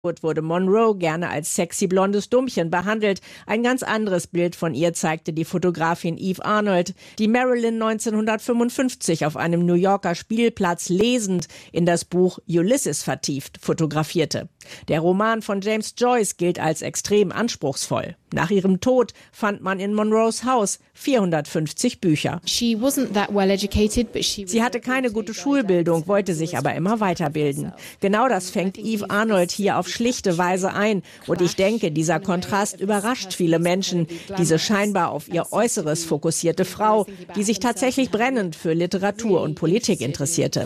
wurde Monroe gerne als sexy blondes Dummchen behandelt. Ein ganz anderes Bild von ihr zeigte die Fotografin Eve Arnold, die Marilyn 1955 auf einem New Yorker Spielplatz lesend in das Buch Ulysses vertieft fotografierte. Der Roman von James Joyce gilt als extrem anspruchsvoll. Nach ihrem Tod fand man in Monroes Haus 450 Bücher. Sie hatte keine gute Schulbildung, wollte sich aber immer weiterbilden. Genau das fängt Eve Arnold hier auf schlichte Weise ein. Und ich denke, dieser Kontrast überrascht viele Menschen. Diese scheinbar auf ihr Äußeres fokussierte Frau, die sich tatsächlich brennend für Literatur und Politik interessierte.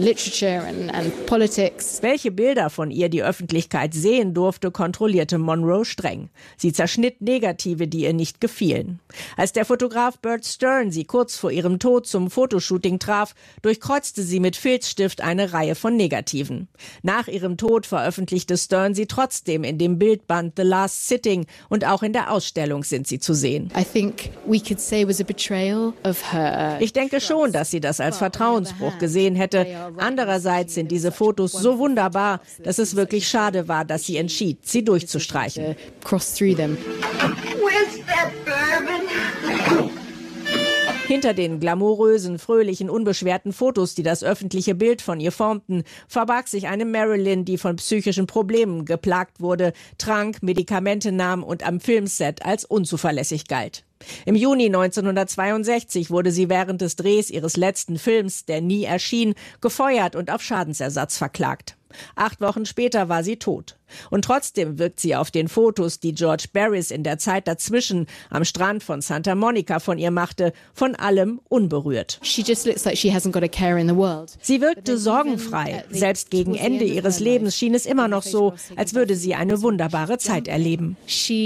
Welche Bilder von ihr die Öffentlichkeit sehen durfte, kontrollierte Monroe streng. Sie zerschnitt Negative, die ihr nicht gefielen. Als der Fotograf Bert Stern sie kurz vor ihrem Tod zum Fotoshooting traf, durchkreuzte sie mit Filzstift eine Reihe von Negativen. Nach ihrem Tod veröffentlichte Stern sie trotzdem in dem Bildband The Last Sitting und auch in der Ausstellung sind sie zu sehen. Ich denke schon, dass sie das als Vertrauensbruch gesehen hätte. Andererseits sind diese Fotos so wunderbar, dass es wirklich schade war, dass sie entschied, sie durchzustreichen. Hinter den glamourösen, fröhlichen, unbeschwerten Fotos, die das öffentliche Bild von ihr formten, verbarg sich eine Marilyn, die von psychischen Problemen geplagt wurde, trank, Medikamente nahm und am Filmset als unzuverlässig galt. Im Juni 1962 wurde sie während des Drehs ihres letzten Films, der nie erschien, gefeuert und auf Schadensersatz verklagt. 8 Wochen später war sie tot. Und trotzdem wirkt sie auf den Fotos, die George Barris in der Zeit dazwischen am Strand von Santa Monica von ihr machte, von allem unberührt. Sie wirkte sorgenfrei. Selbst gegen Ende ihres Lebens schien es immer noch so, als würde sie eine wunderbare Zeit erleben.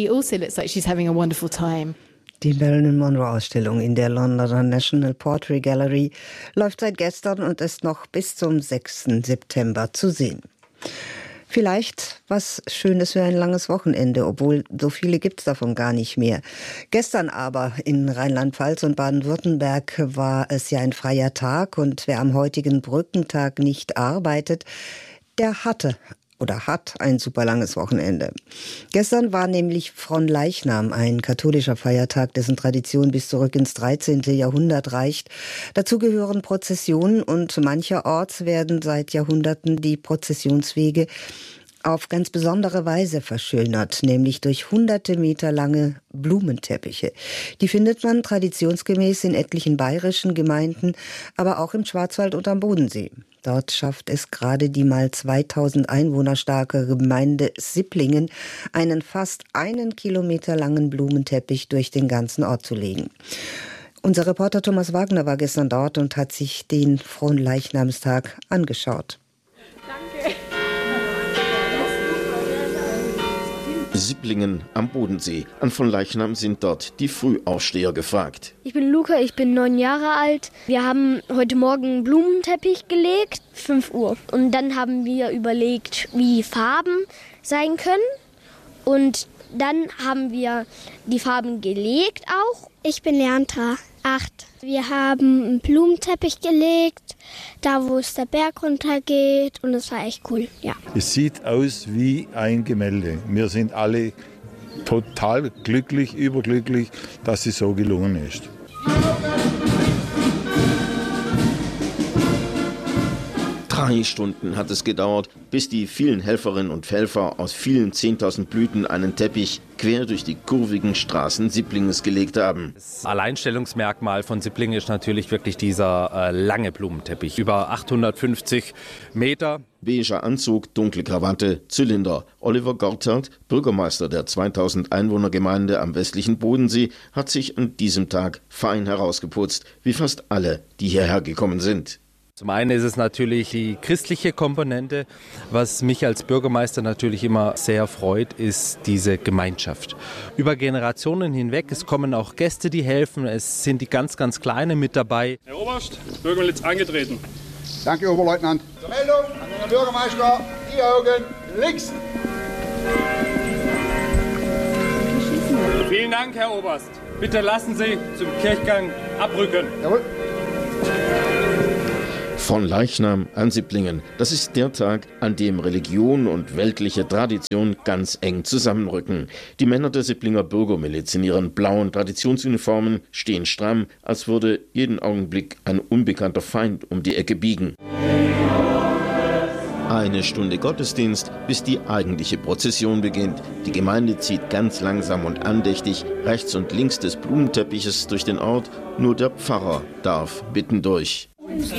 Die Marilyn Monroe-Ausstellung in der Londoner National Portrait Gallery läuft seit gestern und ist noch bis zum 6. September zu sehen. Vielleicht was Schönes für ein langes Wochenende, obwohl so viele gibt's davon gar nicht mehr. Gestern aber in Rheinland-Pfalz und Baden-Württemberg war es ja ein freier Tag und wer am heutigen Brückentag nicht arbeitet, der hat ein super langes Wochenende. Gestern war nämlich Fronleichnam, ein katholischer Feiertag, dessen Tradition bis zurück ins 13. Jahrhundert reicht. Dazu gehören Prozessionen und mancherorts werden seit Jahrhunderten die Prozessionswege auf ganz besondere Weise verschönert, nämlich durch hunderte Meter lange Blumenteppiche. Die findet man traditionsgemäß in etlichen bayerischen Gemeinden, aber auch im Schwarzwald und am Bodensee. Dort schafft es gerade die mal 2000 Einwohner starke Gemeinde Sipplingen, einen fast 1 Kilometer langen Blumenteppich durch den ganzen Ort zu legen. Unser Reporter Thomas Wagner war gestern dort und hat sich den Fronleichnamstag angeschaut. Danke. Sipplingen am Bodensee. An Fronleichnam sind dort die Frühaufsteher gefragt. Ich bin Luca, ich bin 9 Jahre alt. Wir haben heute Morgen einen Blumenteppich gelegt, 5 Uhr. Und dann haben wir überlegt, wie Farben sein können. Und dann haben wir die Farben gelegt auch. Ich bin Leandra, 8. Wir haben einen Blumenteppich gelegt, da wo es der Berg runtergeht und es war echt cool, ja. Es sieht aus wie ein Gemälde. Wir sind alle total glücklich, überglücklich, dass es so gelungen ist. 3 Stunden hat es gedauert, bis die vielen Helferinnen und Helfer aus vielen 10.000 Blüten einen Teppich quer durch die kurvigen Straßen Sipplingens gelegt haben. Das Alleinstellungsmerkmal von Sipplingen ist natürlich wirklich dieser lange Blumenteppich, über 850 Meter. Beiger Anzug, dunkle Krawatte, Zylinder. Oliver Gortert, Bürgermeister der 2000 Einwohnergemeinde am westlichen Bodensee, hat sich an diesem Tag fein herausgeputzt, wie fast alle, die hierher gekommen sind. Zum einen ist es natürlich die christliche Komponente. Was mich als Bürgermeister natürlich immer sehr freut, ist diese Gemeinschaft. Über Generationen hinweg, es kommen auch Gäste, die helfen. Es sind die ganz, ganz Kleinen mit dabei. Herr Oberst, Bürgermeister angetreten. Danke, Oberleutnant. Zur Meldung an den Bürgermeister, die Augen links. Vielen Dank, Herr Oberst. Bitte lassen Sie zum Kirchgang abrücken. Jawohl. Von Leichnam an Sipplingen. Das ist der Tag, an dem Religion und weltliche Tradition ganz eng zusammenrücken. Die Männer der Sipplinger Bürgermiliz in ihren blauen Traditionsuniformen stehen stramm, als würde jeden Augenblick ein unbekannter Feind um die Ecke biegen. Eine Stunde Gottesdienst, bis die eigentliche Prozession beginnt. Die Gemeinde zieht ganz langsam und andächtig rechts und links des Blumenteppiches durch den Ort. Nur der Pfarrer darf mittendurch.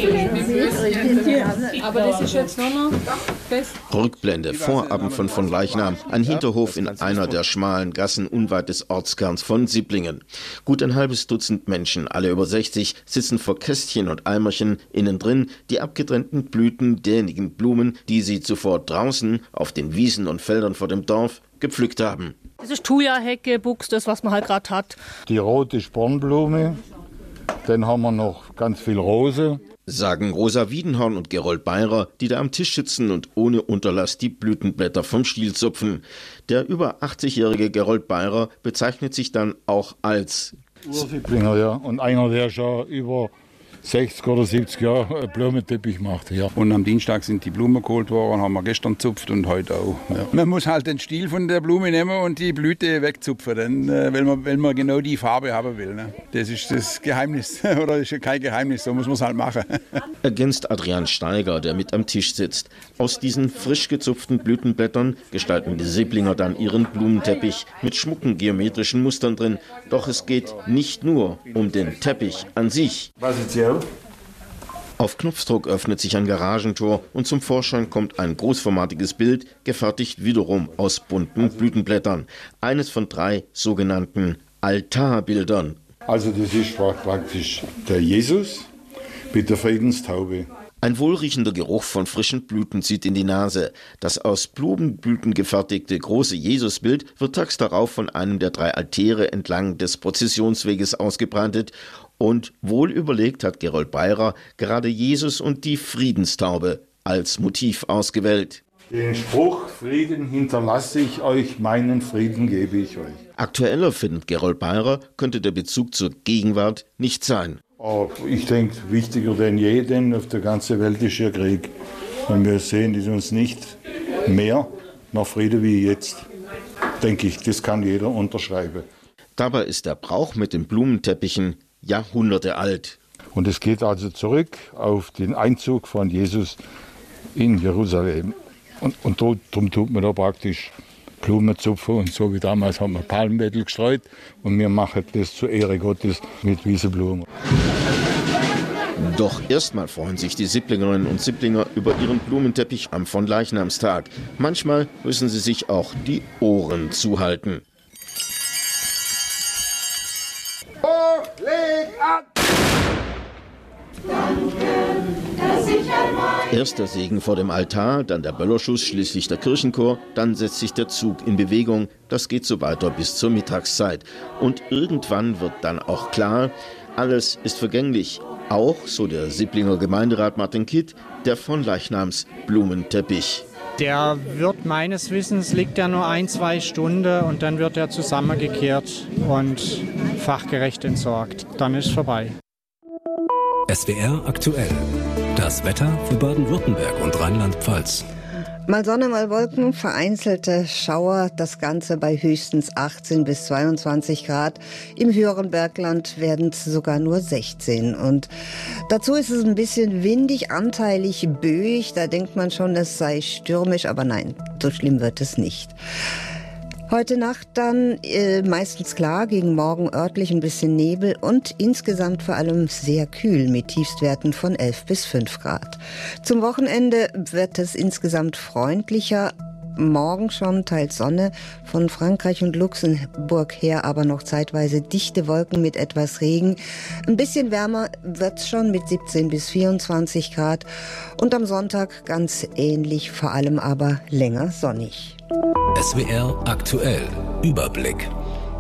Aber das ist jetzt nur noch fest. Rückblende, Vorabend von Leichnam, ein Hinterhof in einer der schmalen Gassen unweit des Ortskerns von Sipplingen. Gut ein halbes Dutzend Menschen, alle über 60, sitzen vor Kästchen und Eimerchen, innen drin die abgetrennten Blüten derjenigen Blumen, die sie zuvor draußen auf den Wiesen und Feldern vor dem Dorf gepflückt haben. Das ist Thuja-Hecke, Buchs, das was man halt gerade hat. Die rote Spornblume, dann haben wir noch ganz viel Rose. Sagen Rosa Wiedenhorn und Gerold Beirer, die da am Tisch sitzen und ohne Unterlass die Blütenblätter vom Stiel zupfen. Der über 80-jährige Gerold Beirer bezeichnet sich dann auch als Ursipplinger, ja. Und einer, der schon über 60 oder 70 Jahre Blumenteppich macht. Ja. Und am Dienstag sind die Blumen geholt worden, haben wir gestern gezupft und heute auch. Ja. Man muss halt den Stiel von der Blume nehmen und die Blüte wegzupfen, denn, wenn man genau die Farbe haben will. Ne? Das ist das Geheimnis, oder das ist kein Geheimnis, so muss man es halt machen. Ergänzt Adrian Steiger, der mit am Tisch sitzt. Aus diesen frisch gezupften Blütenblättern gestalten die Sipplinger dann ihren Blumenteppich mit schmucken geometrischen Mustern drin. Doch es geht nicht nur um den Teppich an sich. Was ist hier? Auf Knopfdruck öffnet sich ein Garagentor und zum Vorschein kommt ein großformatiges Bild, gefertigt wiederum aus bunten Blütenblättern. Eines von 3 sogenannten Altarbildern. Also das ist praktisch der Jesus mit der Friedenstaube. Ein wohlriechender Geruch von frischen Blüten zieht in die Nase. Das aus Blumenblüten gefertigte große Jesusbild wird tags darauf von einem der 3 Altäre entlang des Prozessionsweges ausgebreitet. Und wohl überlegt hat Gerold Beirer gerade Jesus und die Friedenstaube als Motiv ausgewählt. Den Spruch, Frieden hinterlasse ich euch, meinen Frieden gebe ich euch. Aktueller, findet Gerold Beirer, könnte der Bezug zur Gegenwart nicht sein. Aber ich denke, wichtiger denn je, denn auf der ganzen Welt ist ja Krieg. Und wir sehen es uns nicht mehr nach Friede wie jetzt. Denke ich, das kann jeder unterschreiben. Dabei ist der Brauch mit den Blumenteppichen Jahrhunderte alt. Und es geht also zurück auf den Einzug von Jesus in Jerusalem. Und darum tut man da praktisch Blumen zupfen. Und so wie damals haben wir Palmwedel gestreut. Und wir machen das zur Ehre Gottes mit Wieseblumen. Doch erstmal freuen sich die Sipplingerinnen und Sipplinger über ihren Blumenteppich am Vonleichnamstag. Manchmal müssen sie sich auch die Ohren zuhalten. Erst der Segen vor dem Altar, dann der Böllerschuss, schließlich der Kirchenchor, dann setzt sich der Zug in Bewegung. Das geht so weiter bis zur Mittagszeit. Und irgendwann wird dann auch klar, alles ist vergänglich. Auch, so der Sipplinger Gemeinderat Martin Kitt, der Vonleichnams Blumenteppich. Der wird meines Wissens, liegt ja nur 1-2 Stunden und dann wird er zusammengekehrt und fachgerecht entsorgt. Dann ist vorbei. SWR aktuell. Das Wetter für Baden-Württemberg und Rheinland-Pfalz. Mal Sonne, mal Wolken, vereinzelte Schauer, das Ganze bei höchstens 18 bis 22 Grad. Im höheren Bergland werden es sogar nur 16. Und dazu ist es ein bisschen windig, anteilig böig. Da denkt man schon, es sei stürmisch, aber nein, so schlimm wird es nicht. Heute Nacht dann meistens klar, gegen morgen örtlich ein bisschen Nebel und insgesamt vor allem sehr kühl mit Tiefstwerten von 11 bis 5 Grad. Zum Wochenende wird es insgesamt freundlicher. Morgen schon teils Sonne, von Frankreich und Luxemburg her aber noch zeitweise dichte Wolken mit etwas Regen. Ein bisschen wärmer wird's schon mit 17 bis 24 Grad und am Sonntag ganz ähnlich, vor allem aber länger sonnig. SWR aktuell. Überblick.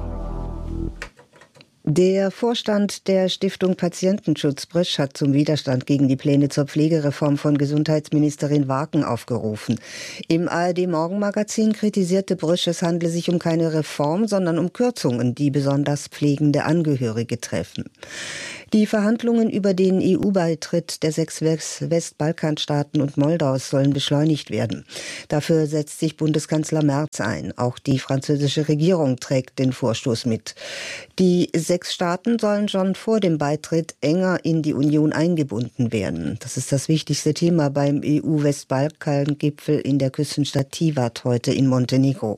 Der Vorstand der Stiftung Patientenschutz Brüsch hat zum Widerstand gegen die Pläne zur Pflegereform von Gesundheitsministerin Waken aufgerufen. Im ARD-Morgenmagazin kritisierte Brüsch, es handle sich um keine Reform, sondern um Kürzungen, die besonders pflegende Angehörige treffen. Die Verhandlungen über den EU-Beitritt der 6 Westbalkanstaaten und Moldaus sollen beschleunigt werden. Dafür setzt sich Bundeskanzler Merz ein. Auch die französische Regierung trägt den Vorstoß mit. Die 6 Staaten sollen schon vor dem Beitritt enger in die Union eingebunden werden. Das ist das wichtigste Thema beim EU-Westbalkan-Gipfel in der Küstenstadt Tivat heute in Montenegro.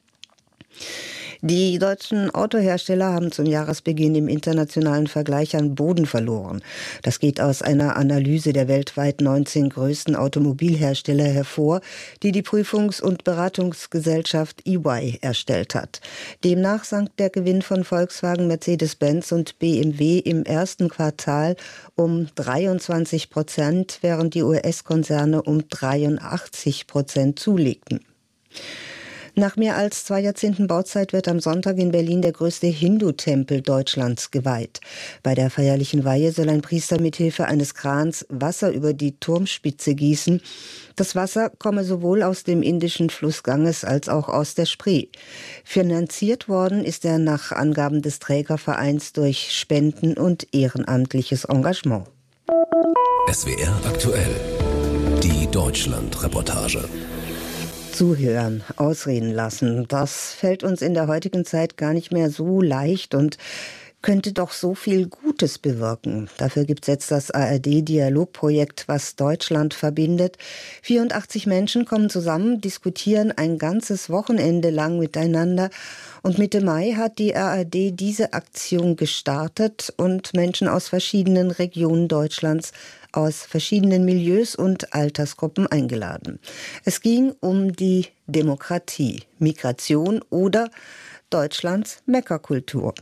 Die deutschen Autohersteller haben zum Jahresbeginn im internationalen Vergleich an Boden verloren. Das geht aus einer Analyse der weltweit 19 größten Automobilhersteller hervor, die die Prüfungs- und Beratungsgesellschaft EY erstellt hat. Demnach sank der Gewinn von Volkswagen, Mercedes-Benz und BMW im ersten Quartal um 23%, während die US-Konzerne um 83% zulegten. Nach mehr als 2 Jahrzehnten Bauzeit wird am Sonntag in Berlin der größte Hindu-Tempel Deutschlands geweiht. Bei der feierlichen Weihe soll ein Priester mit Hilfe eines Krans Wasser über die Turmspitze gießen. Das Wasser komme sowohl aus dem indischen Fluss Ganges als auch aus der Spree. Finanziert worden ist er nach Angaben des Trägervereins durch Spenden und ehrenamtliches Engagement. SWR aktuell. Die Deutschland-Reportage. Zuhören, ausreden lassen, das fällt uns in der heutigen Zeit gar nicht mehr so leicht und könnte doch so viel Gutes bewirken. Dafür gibt es jetzt das ARD-Dialogprojekt, was Deutschland verbindet. 84 Menschen kommen zusammen, diskutieren ein ganzes Wochenende lang miteinander. Und Mitte Mai hat die ARD diese Aktion gestartet und Menschen aus verschiedenen Regionen Deutschlands, aus verschiedenen Milieus und Altersgruppen eingeladen. Es ging um die Demokratie, Migration oder Deutschlands Meckerkultur.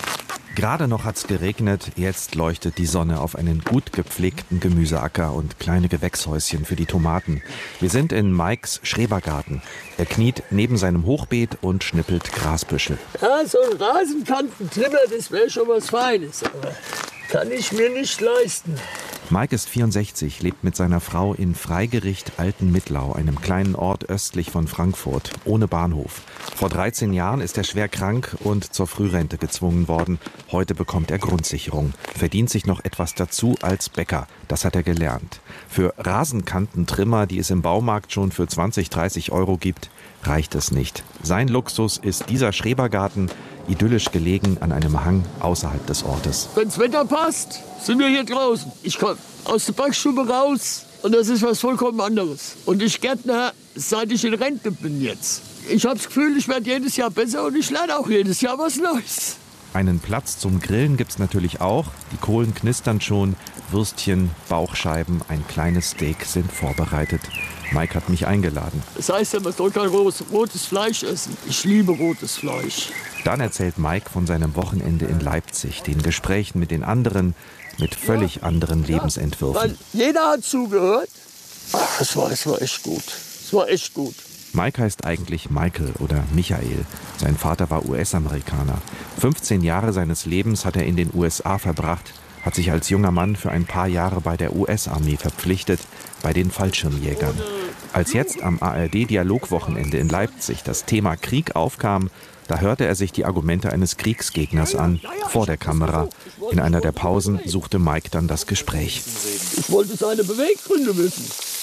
Gerade noch hat's geregnet, jetzt leuchtet die Sonne auf einen gut gepflegten Gemüseacker und kleine Gewächshäuschen für die Tomaten. Wir sind in Mikes Schrebergarten. Er kniet neben seinem Hochbeet und schnippelt Grasbüschel. Ja, so ein Rasenkantentrimmer, das wäre schon was Feines, aber kann ich mir nicht leisten. Mike ist 64, lebt mit seiner Frau in Freigericht Altenmittlau, einem kleinen Ort östlich von Frankfurt, ohne Bahnhof. Vor 13 Jahren ist er schwer krank und zur Frührente gezwungen worden. Heute bekommt er Grundsicherung, verdient sich noch etwas dazu als Bäcker. Das hat er gelernt. Für Rasenkantentrimmer, die es im Baumarkt schon für 20, 30 Euro gibt, reicht es nicht. Sein Luxus ist dieser Schrebergarten, idyllisch gelegen an einem Hang außerhalb des Ortes. Wenn's Wetter passt, sind wir hier draußen. Ich komme aus der Backstube raus und das ist was vollkommen anderes. Und ich Gärtner, seit ich in Rente bin jetzt. Ich habe das Gefühl, ich werde jedes Jahr besser und ich lerne auch jedes Jahr was Neues. Einen Platz zum Grillen gibt's natürlich auch. Die Kohlen knistern schon, Würstchen, Bauchscheiben, ein kleines Steak sind vorbereitet. Mike hat mich eingeladen. Das heißt ja, man soll kein rotes Fleisch essen. Ich liebe rotes Fleisch. Dann erzählt Mike von seinem Wochenende in Leipzig, den Gesprächen mit den anderen, mit völlig anderen Lebensentwürfen. Weil jeder hat zugehört. Ach, es war echt gut. Es war echt gut. Mike heißt eigentlich Michael oder Michael. Sein Vater war US-Amerikaner. 15 Jahre seines Lebens hat er in den USA verbracht, hat sich als junger Mann für ein paar Jahre bei der US-Armee verpflichtet, bei den Fallschirmjägern. Als jetzt am ARD-Dialogwochenende in Leipzig das Thema Krieg aufkam, da hörte er sich die Argumente eines Kriegsgegners an, vor der Kamera. In einer der Pausen suchte Mike dann das Gespräch. Ich wollte seine Beweggründe wissen.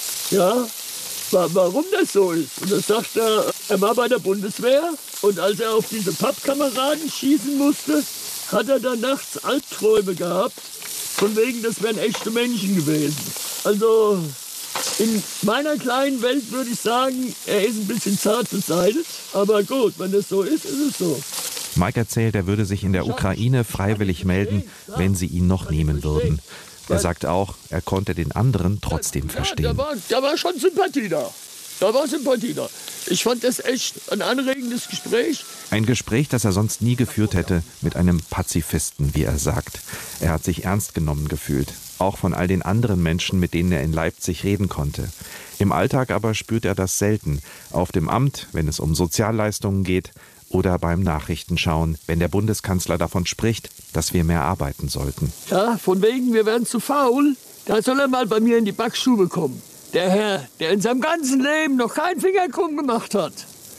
Ja, warum das so ist. Und dann sagt er war bei der Bundeswehr und als er auf diese Pappkameraden schießen musste, hat er dann nachts Albträume gehabt, von wegen, das wären echte Menschen gewesen. Also in meiner kleinen Welt würde ich sagen, er ist ein bisschen zart beseitigt, aber gut, wenn das so ist, ist es so. Mike erzählt, er würde sich in der Ukraine freiwillig melden, wenn sie ihn noch nehmen würden. Er sagt auch, er konnte den anderen trotzdem verstehen. Da war schon Sympathie da. Da war Sympathie da. Ich fand das echt ein anregendes Gespräch. Ein Gespräch, das er sonst nie geführt hätte, mit einem Pazifisten, wie er sagt. Er hat sich ernst genommen gefühlt, auch von all den anderen Menschen, mit denen er in Leipzig reden konnte. Im Alltag aber spürt er das selten. Auf dem Amt, wenn es um Sozialleistungen geht, oder beim Nachrichtenschauen, wenn der Bundeskanzler davon spricht, dass wir mehr arbeiten sollten. Ja, von wegen, wir werden zu faul. Da soll er mal bei mir in die Backstube kommen. Der Herr, der in seinem ganzen Leben noch keinen Finger krumm gemacht hat,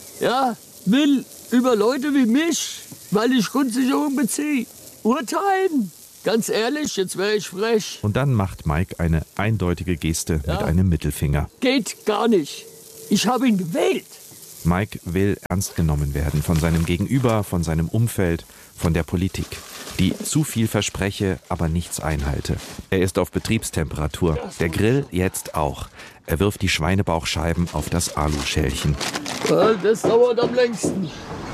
ja, will über Leute wie mich, weil ich Grundsicherung beziehe, urteilen. Ganz ehrlich, jetzt wäre ich frech. Und dann macht Mike eine eindeutige Geste mit einem Mittelfinger. Geht gar nicht. Ich habe ihn gewählt. Mike will ernst genommen werden von seinem Gegenüber, von seinem Umfeld, von der Politik, die zu viel verspreche, aber nichts einhalte. Er ist auf Betriebstemperatur. Der Grill jetzt auch. Er wirft die Schweinebauchscheiben auf das Aluschälchen. Das dauert am längsten.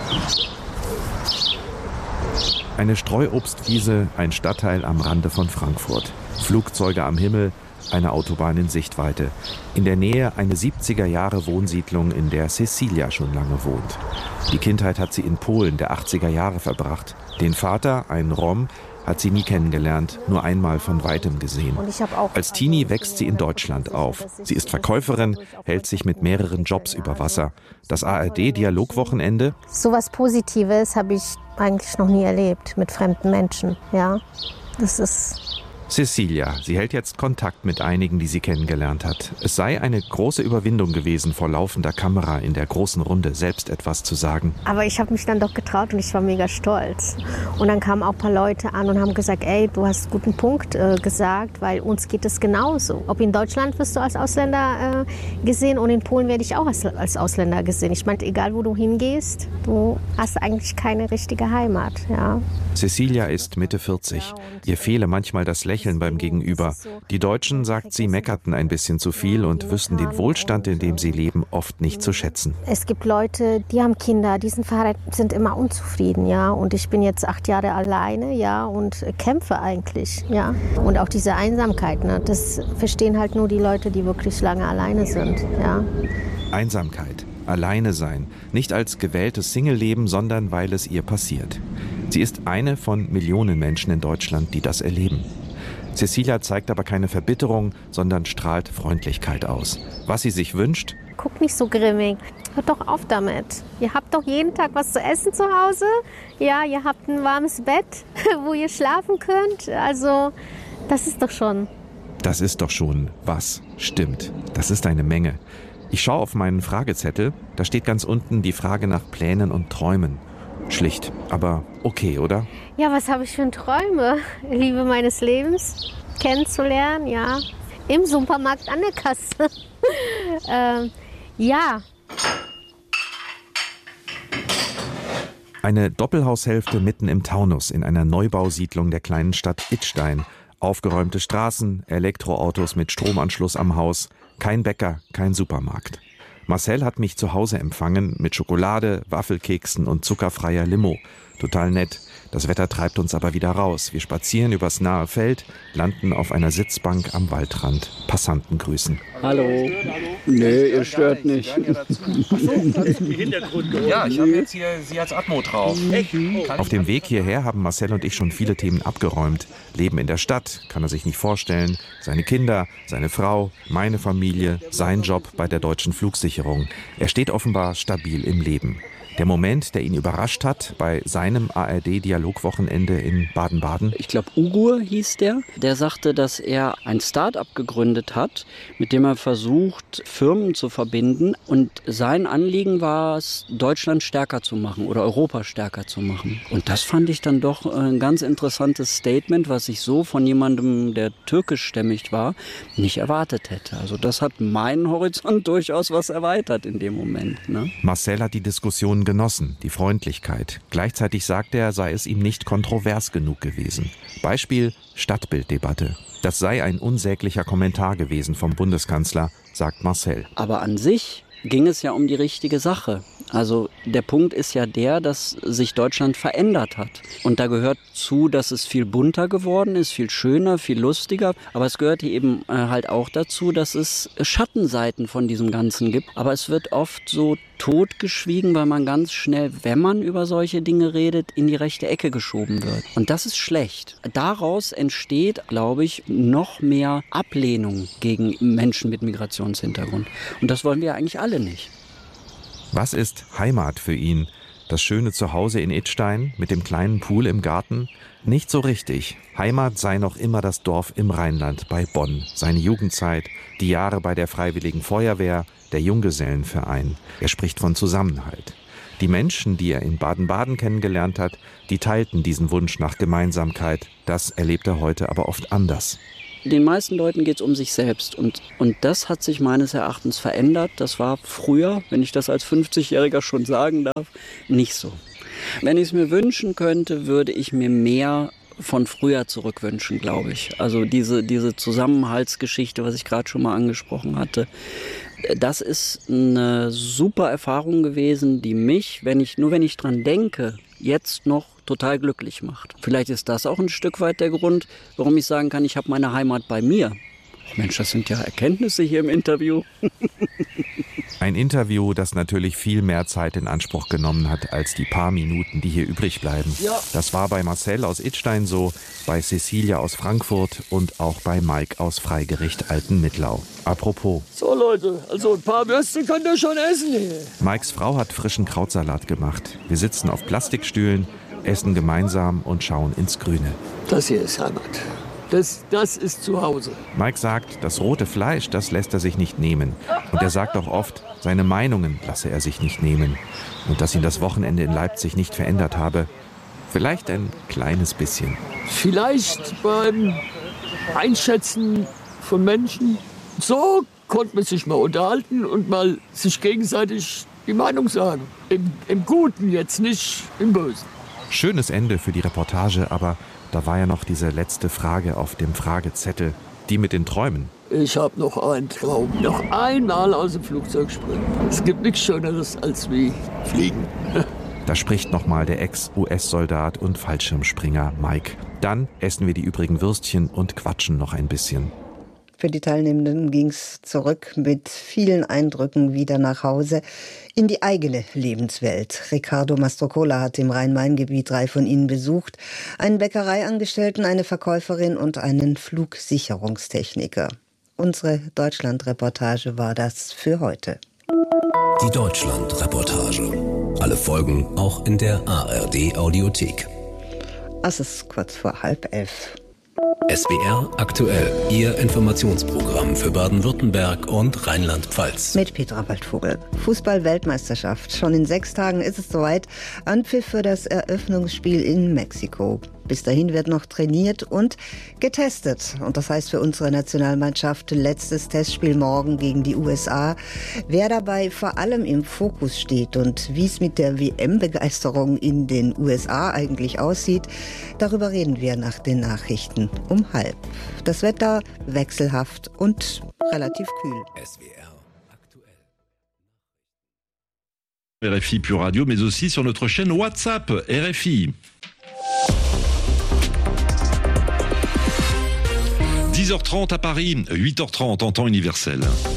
Eine Streuobstwiese, ein Stadtteil am Rande von Frankfurt. Flugzeuge am Himmel, eine Autobahn in Sichtweite. In der Nähe eine 70er-Jahre-Wohnsiedlung, in der Cecilia schon lange wohnt. Die Kindheit hat sie in Polen der 80er Jahre verbracht. Den Vater, einen Rom, hat sie nie kennengelernt, nur einmal von Weitem gesehen. Als Teenie wächst sie in Deutschland auf. Sie ist Verkäuferin, hält sich mit mehreren Jobs über Wasser. Das ARD-Dialogwochenende? Sowas Positives habe ich eigentlich noch nie erlebt mit fremden Menschen. Ja, das ist... Cecilia, sie hält jetzt Kontakt mit einigen, die sie kennengelernt hat. Es sei eine große Überwindung gewesen, vor laufender Kamera in der großen Runde selbst etwas zu sagen. Aber ich habe mich dann doch getraut und ich war mega stolz. Und dann kamen auch ein paar Leute an und haben gesagt, ey, du hast einen guten Punkt gesagt, weil uns geht es genauso. Ob in Deutschland wirst du als Ausländer gesehen und in Polen werde ich auch als Ausländer gesehen. Ich meine, egal wo du hingehst, du hast eigentlich keine richtige Heimat. Ja. Cecilia ist Mitte 40. Ihr fehle manchmal das Lächeln beim Gegenüber. Die Deutschen, sagt sie, meckerten ein bisschen zu viel und wüssten den Wohlstand, in dem sie leben, oft nicht zu schätzen. Es gibt Leute, die haben Kinder, die sind immer unzufrieden, ja. Und ich bin jetzt 8 Jahre alleine, ja, und kämpfe eigentlich, ja. Und auch diese Einsamkeit, ne, das verstehen halt nur die Leute, die wirklich lange alleine sind, ja. Einsamkeit, alleine sein, nicht als gewähltes Single-Leben, sondern weil es ihr passiert. Sie ist eine von Millionen Menschen in Deutschland, die das erleben. Cecilia zeigt aber keine Verbitterung, sondern strahlt Freundlichkeit aus. Was sie sich wünscht? Guck nicht so grimmig. Hört doch auf damit. Ihr habt doch jeden Tag was zu essen zu Hause. Ja, ihr habt ein warmes Bett, wo ihr schlafen könnt. Also, das ist doch schon. Das ist doch schon was. Stimmt. Das ist eine Menge. Ich schaue auf meinen Fragezettel. Da steht ganz unten die Frage nach Plänen und Träumen. Schlicht, aber okay, oder? Ja, was habe ich für Träume? Liebe meines Lebens kennenzulernen, ja. Im Supermarkt an der Kasse. Ja. Eine Doppelhaushälfte mitten im Taunus in einer Neubausiedlung der kleinen Stadt Idstein. Aufgeräumte Straßen, Elektroautos mit Stromanschluss am Haus. Kein Bäcker, kein Supermarkt. Marcel hat mich zu Hause empfangen mit Schokolade, Waffelkeksen und zuckerfreier Limo. Total nett. Das Wetter treibt uns aber wieder raus. Wir spazieren übers nahe Feld, landen auf einer Sitzbank am Waldrand. Passanten grüßen. Hallo. Nee, ihr stört nicht. Ja, ich habe jetzt hier Sie als Atmo drauf. Auf dem Weg hierher haben Marcel und ich schon viele Themen abgeräumt. Leben in der Stadt, kann er sich nicht vorstellen. Seine Kinder, seine Frau, meine Familie, sein Job bei der Deutschen Flugsicherung. Er steht offenbar stabil im Leben. Der Moment, der ihn überrascht hat bei seinem ARD-Dialogwochenende in Baden-Baden? Ich glaube, Ugur hieß der. Der sagte, dass er ein Start-up gegründet hat, mit dem er versucht, Firmen zu verbinden. Und sein Anliegen war es, Deutschland stärker zu machen oder Europa stärker zu machen. Und das fand ich dann doch ein ganz interessantes Statement, was ich so von jemandem, der türkischstämmig war, nicht erwartet hätte. Also das hat meinen Horizont durchaus was erweitert in dem Moment. Ne? Marcel hat die Diskussion genossen, die Freundlichkeit. Gleichzeitig sagt er, sei es ihm nicht kontrovers genug gewesen. Beispiel Stadtbilddebatte. Das sei ein unsäglicher Kommentar gewesen vom Bundeskanzler, sagt Marcel. Aber an sich ging es ja um die richtige Sache. Also der Punkt ist ja der, dass sich Deutschland verändert hat. Und da gehört zu, dass es viel bunter geworden ist, viel schöner, viel lustiger. Aber es gehört eben halt auch dazu, dass es Schattenseiten von diesem Ganzen gibt. Aber es wird oft so totgeschwiegen, weil man ganz schnell, wenn man über solche Dinge redet, in die rechte Ecke geschoben wird. Und das ist schlecht. Daraus entsteht, glaube ich, noch mehr Ablehnung gegen Menschen mit Migrationshintergrund. Und das wollen wir eigentlich alle nicht. Was ist Heimat für ihn? Das schöne Zuhause in Idstein mit dem kleinen Pool im Garten? Nicht so richtig. Heimat sei noch immer das Dorf im Rheinland bei Bonn. Seine Jugendzeit, die Jahre bei der Freiwilligen Feuerwehr, der Junggesellenverein. Er spricht von Zusammenhalt. Die Menschen, die er in Baden-Baden kennengelernt hat, die teilten diesen Wunsch nach Gemeinsamkeit. Das erlebt er heute aber oft anders. Den meisten Leuten geht es um sich selbst und das hat sich meines Erachtens verändert. Das war früher, wenn ich das als 50-Jähriger schon sagen darf, nicht so. Wenn ich es mir wünschen könnte, würde ich mir mehr von früher zurückwünschen, glaube ich. Also diese Zusammenhaltsgeschichte, was ich gerade schon mal angesprochen hatte, das ist eine super Erfahrung gewesen, die mich, wenn ich dran denke, jetzt noch total glücklich macht. Vielleicht ist das auch ein Stück weit der Grund, warum ich sagen kann, ich habe meine Heimat bei mir. Oh Mensch, das sind ja Erkenntnisse hier im Interview. Ein Interview, das natürlich viel mehr Zeit in Anspruch genommen hat als die paar Minuten, die hier übrig bleiben. Ja. Das war bei Marcel aus Idstein so, bei Cecilia aus Frankfurt und auch bei Mike aus Freigericht Altenmittlau. Apropos. So Leute, also ein paar Würste könnt ihr schon essen hier. Mikes Frau hat frischen Krautsalat gemacht. Wir sitzen auf Plastikstühlen, essen gemeinsam und schauen ins Grüne. Das hier ist Heimat. Das ist zu Hause. Mike sagt, das rote Fleisch, das lässt er sich nicht nehmen. Und er sagt auch oft, seine Meinungen lasse er sich nicht nehmen. Und dass ihn das Wochenende in Leipzig nicht verändert habe. Vielleicht ein kleines bisschen. Vielleicht beim Einschätzen von Menschen. So konnte man sich mal unterhalten und mal sich gegenseitig die Meinung sagen. Im Guten jetzt, nicht im Bösen. Schönes Ende für die Reportage, aber da war ja noch diese letzte Frage auf dem Fragezettel, die mit den Träumen. Ich habe noch einen Traum. Noch einmal aus dem Flugzeug springen. Es gibt nichts Schöneres als wie fliegen. Da spricht nochmal der Ex-US-Soldat und Fallschirmspringer Mike. Dann essen wir die übrigen Würstchen und quatschen noch ein bisschen. Für die Teilnehmenden ging es zurück mit vielen Eindrücken wieder nach Hause in die eigene Lebenswelt. Riccardo Mastrocola hat im Rhein-Main-Gebiet 3 von ihnen besucht. Einen Bäckereiangestellten, eine Verkäuferin und einen Flugsicherungstechniker. Unsere Deutschland-Reportage war das für heute. Die Deutschland-Reportage. Alle Folgen auch in der ARD-Audiothek. Es ist kurz vor 10:30. SWR aktuell, Ihr Informationsprogramm für Baden-Württemberg und Rheinland-Pfalz. Mit Petra Waldvogel. Fußball-Weltmeisterschaft. Schon in 6 Tagen ist es soweit. Anpfiff für das Eröffnungsspiel in Mexiko. Bis dahin wird noch trainiert und getestet. Und das heißt für unsere Nationalmannschaft letztes Testspiel morgen gegen die USA. Wer dabei vor allem im Fokus steht und wie es mit der WM-Begeisterung in den USA eigentlich aussieht, darüber reden wir nach den Nachrichten um 12:30. Das Wetter wechselhaft und relativ kühl. SWR aktuell. RFI Pure Radio, mais aussi sur notre chaîne WhatsApp RFI. 10h30 à Paris, 8h30 en temps universel.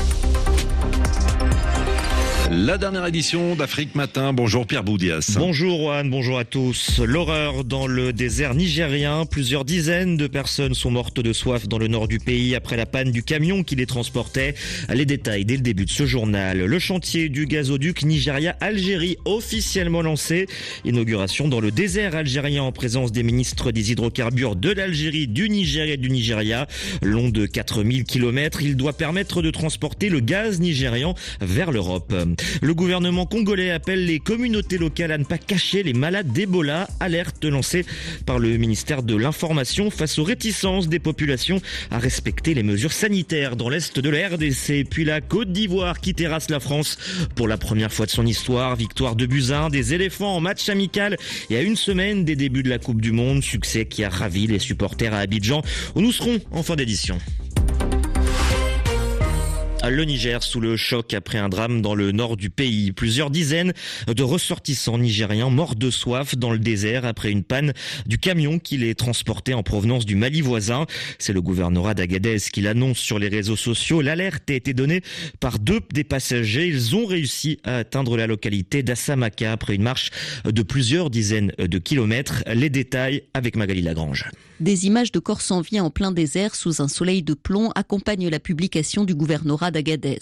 La dernière édition d'Afrique Matin. Bonjour Pierre Boudias. Bonjour Juan, bonjour à tous. L'horreur dans le désert nigérien. Plusieurs dizaines de personnes sont mortes de soif dans le nord du pays après la panne du camion qui les transportait. Les détails dès le début de ce journal. Le chantier du gazoduc Nigeria-Algérie officiellement lancé. Inauguration dans le désert algérien en présence des ministres des hydrocarbures de l'Algérie, du Niger et du Nigeria. Long de 4000 km, il doit permettre de transporter le gaz nigérian vers l'Europe. Le gouvernement congolais appelle les communautés locales à ne pas cacher les malades d'Ebola. Alerte lancée par le ministère de l'Information face aux réticences des populations à respecter les mesures sanitaires dans l'est de la RDC. Puis la Côte d'Ivoire qui terrasse la France pour la première fois de son histoire. Victoire de Buzyn, des éléphants en match amical et à une semaine des débuts de la Coupe du Monde. Succès qui a ravi les supporters à Abidjan où nous serons en fin d'édition. Le Niger sous le choc après un drame dans le nord du pays. Plusieurs dizaines de ressortissants nigériens morts de soif dans le désert après une panne du camion qui les transportait en provenance du Mali voisin. C'est le gouvernorat d'Agadez qui l'annonce sur les réseaux sociaux. L'alerte a été donnée par 2 des passagers. Ils ont réussi à atteindre la localité d'Assamaka après une marche de plusieurs dizaines de kilomètres. Les détails avec Magali Lagrange. Des images de corps sans vie en plein désert sous un soleil de plomb accompagnent la publication du gouvernorat d'Agadez.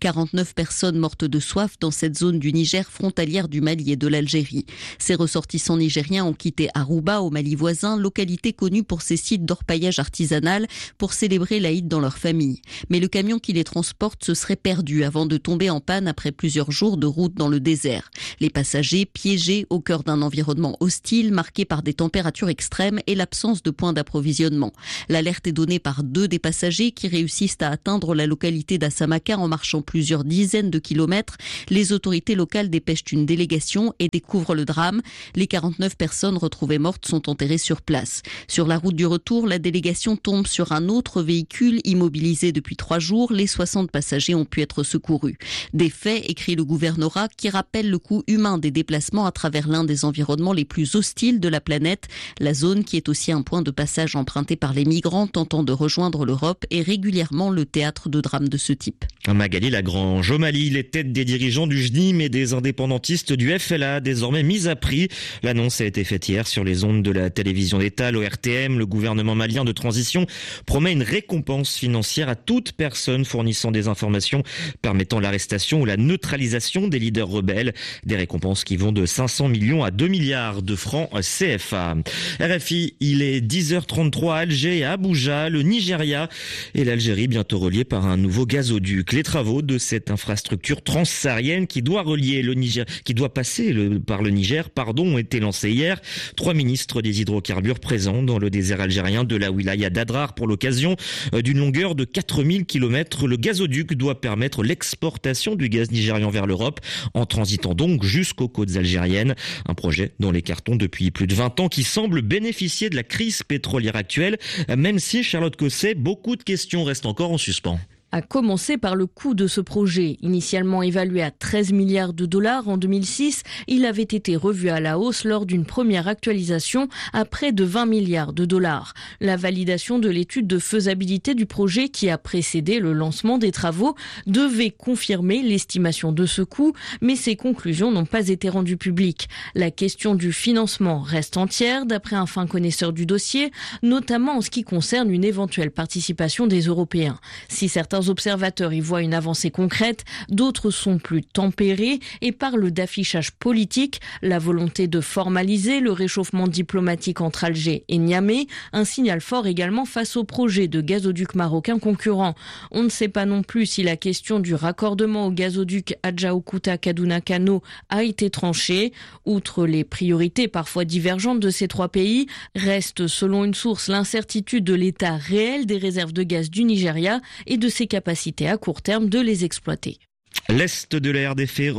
49 personnes mortes de soif dans cette zone du Niger frontalière du Mali et de l'Algérie. Ces ressortissants nigériens ont quitté Aruba au Mali voisin, localité connue pour ses sites d'orpaillage artisanal, pour célébrer l'Aïd dans leur famille. Mais le camion qui les transporte se serait perdu avant de tomber en panne après plusieurs jours de route dans le désert. Les passagers piégés au cœur d'un environnement hostile marqué par des températures extrêmes et l'absence de points d'approvisionnement. L'alerte est donnée par 2 des passagers qui réussissent à atteindre la localité d'Assamaka en marchant plusieurs dizaines de kilomètres. Les autorités locales dépêchent une délégation et découvrent le drame. Les 49 personnes retrouvées mortes sont enterrées sur place. Sur la route du retour, la délégation tombe sur un autre véhicule immobilisé depuis 3 jours. Les 60 passagers ont pu être secourus. Des faits, écrit le gouvernorat, qui rappellent le coût humain des déplacements à travers l'un des environnements les plus hostiles de la planète. La zone, qui est aussi un point de passage emprunté par les migrants tentant de rejoindre l'Europe, est régulièrement le théâtre de drames de ce type. Magali Lagrange, au Mali, les têtes des dirigeants du JNIM et des indépendantistes du FLA désormais mises à prix. L'annonce a été faite hier sur les ondes de la télévision d'État, l'ORTM. Le gouvernement malien de transition promet une récompense financière à toute personne fournissant des informations permettant l'arrestation ou la neutralisation des leaders rebelles. Des récompenses qui vont de 500 millions à 2 milliards de francs CFA. RFI, il est 10h33 à Alger et à Abuja, le Nigeria et l'Algérie bientôt reliés par un nouveau gazoduc. Les travaux de cette infrastructure transsaharienne qui doit relier le Niger, qui doit passer par le Niger, ont été lancés hier. 3 ministres des hydrocarbures présents dans le désert algérien de la wilaya d'Adrar pour l'occasion d'une longueur de 4000 km. Le gazoduc doit permettre l'exportation du gaz nigérian vers l'Europe en transitant donc jusqu'aux côtes algériennes. Un projet dans les cartons depuis plus de 20 ans qui semble bénéficier de la crise pétrolière actuelle, même si, Charlotte Cosset, beaucoup de questions restent encore en suspens. À commencer par le coût de ce projet. Initialement évalué à 13 milliards de dollars en 2006, il avait été revu à la hausse lors d'une première actualisation à près de 20 milliards de dollars. La validation de l'étude de faisabilité du projet qui a précédé le lancement des travaux devait confirmer l'estimation de ce coût, mais ces conclusions n'ont pas été rendues publiques. La question du financement reste entière, d'après un fin connaisseur du dossier, notamment en ce qui concerne une éventuelle participation des Européens. Si certains observateurs y voient une avancée concrète, d'autres sont plus tempérés et parlent d'affichage politique, la volonté de formaliser le réchauffement diplomatique entre Alger et Niamey, un signal fort également face au projet de gazoduc marocain concurrent. On ne sait pas non plus si la question du raccordement au gazoduc Adjaokuta-Kaduna-Kano a été tranchée. Outre les priorités parfois divergentes de ces 3 pays, reste selon une source l'incertitude de l'état réel des réserves de gaz du Nigeria et de ses capacités à court terme de les exploiter. L'Est de la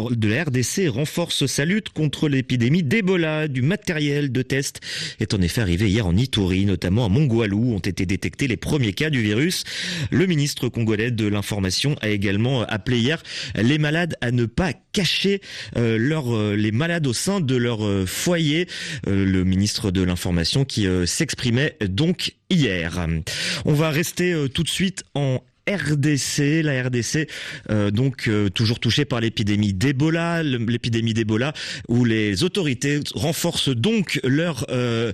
RDC renforce sa lutte contre l'épidémie d'Ebola. Du matériel de test est en effet arrivé hier en Ituri, notamment à Mongwalu, où ont été détectés les premiers cas du virus. Le ministre congolais de l'Information a également appelé hier les malades à ne pas cacher les malades au sein de leur foyer. Le ministre de l'Information qui s'exprimait donc hier. On va rester tout de suite en RDC, la RDC toujours touchée par l'épidémie d'Ebola, où les autorités renforcent donc leur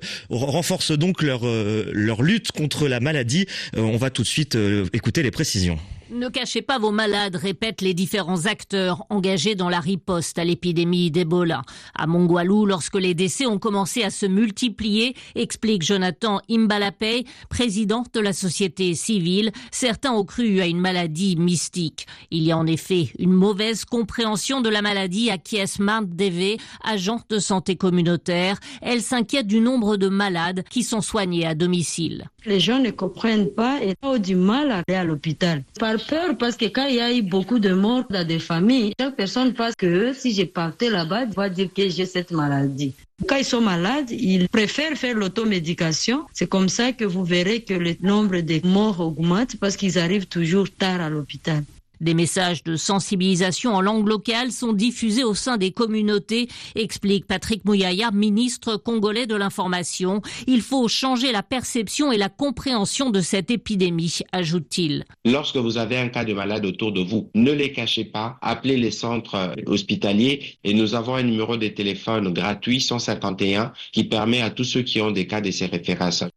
lutte contre la maladie. On va tout de suite écouter les précisions. Ne cachez pas vos malades, répètent les différents acteurs engagés dans la riposte à l'épidémie d'Ebola. À Mongwalu, lorsque les décès ont commencé à se multiplier, explique Jonathan Imbalapay, président de la société civile, certains ont cru à une maladie mystique. Il y a en effet une mauvaise compréhension de la maladie, acquiesce Marthe Deve, agent de santé communautaire. Elle s'inquiète du nombre de malades qui sont soignés à domicile. Les gens ne comprennent pas et ont du mal à aller à l'hôpital. Par peur, parce que quand il y a eu beaucoup de morts dans des familles, chaque personne pense que si je partais là-bas, je vais dire que j'ai cette maladie. Quand ils sont malades, ils préfèrent faire l'automédication. C'est comme ça que vous verrez que le nombre de morts augmente parce qu'ils arrivent toujours tard à l'hôpital. Des messages de sensibilisation en langue locale sont diffusés au sein des communautés, explique Patrick Mouyaya, ministre congolais de l'Information. Il faut changer la perception et la compréhension de cette épidémie, ajoute-t-il. Lorsque vous avez un cas de malade autour de vous, ne les cachez pas, appelez les centres hospitaliers et nous avons un numéro de téléphone gratuit 151 qui permet à tous ceux qui ont des cas de ces références.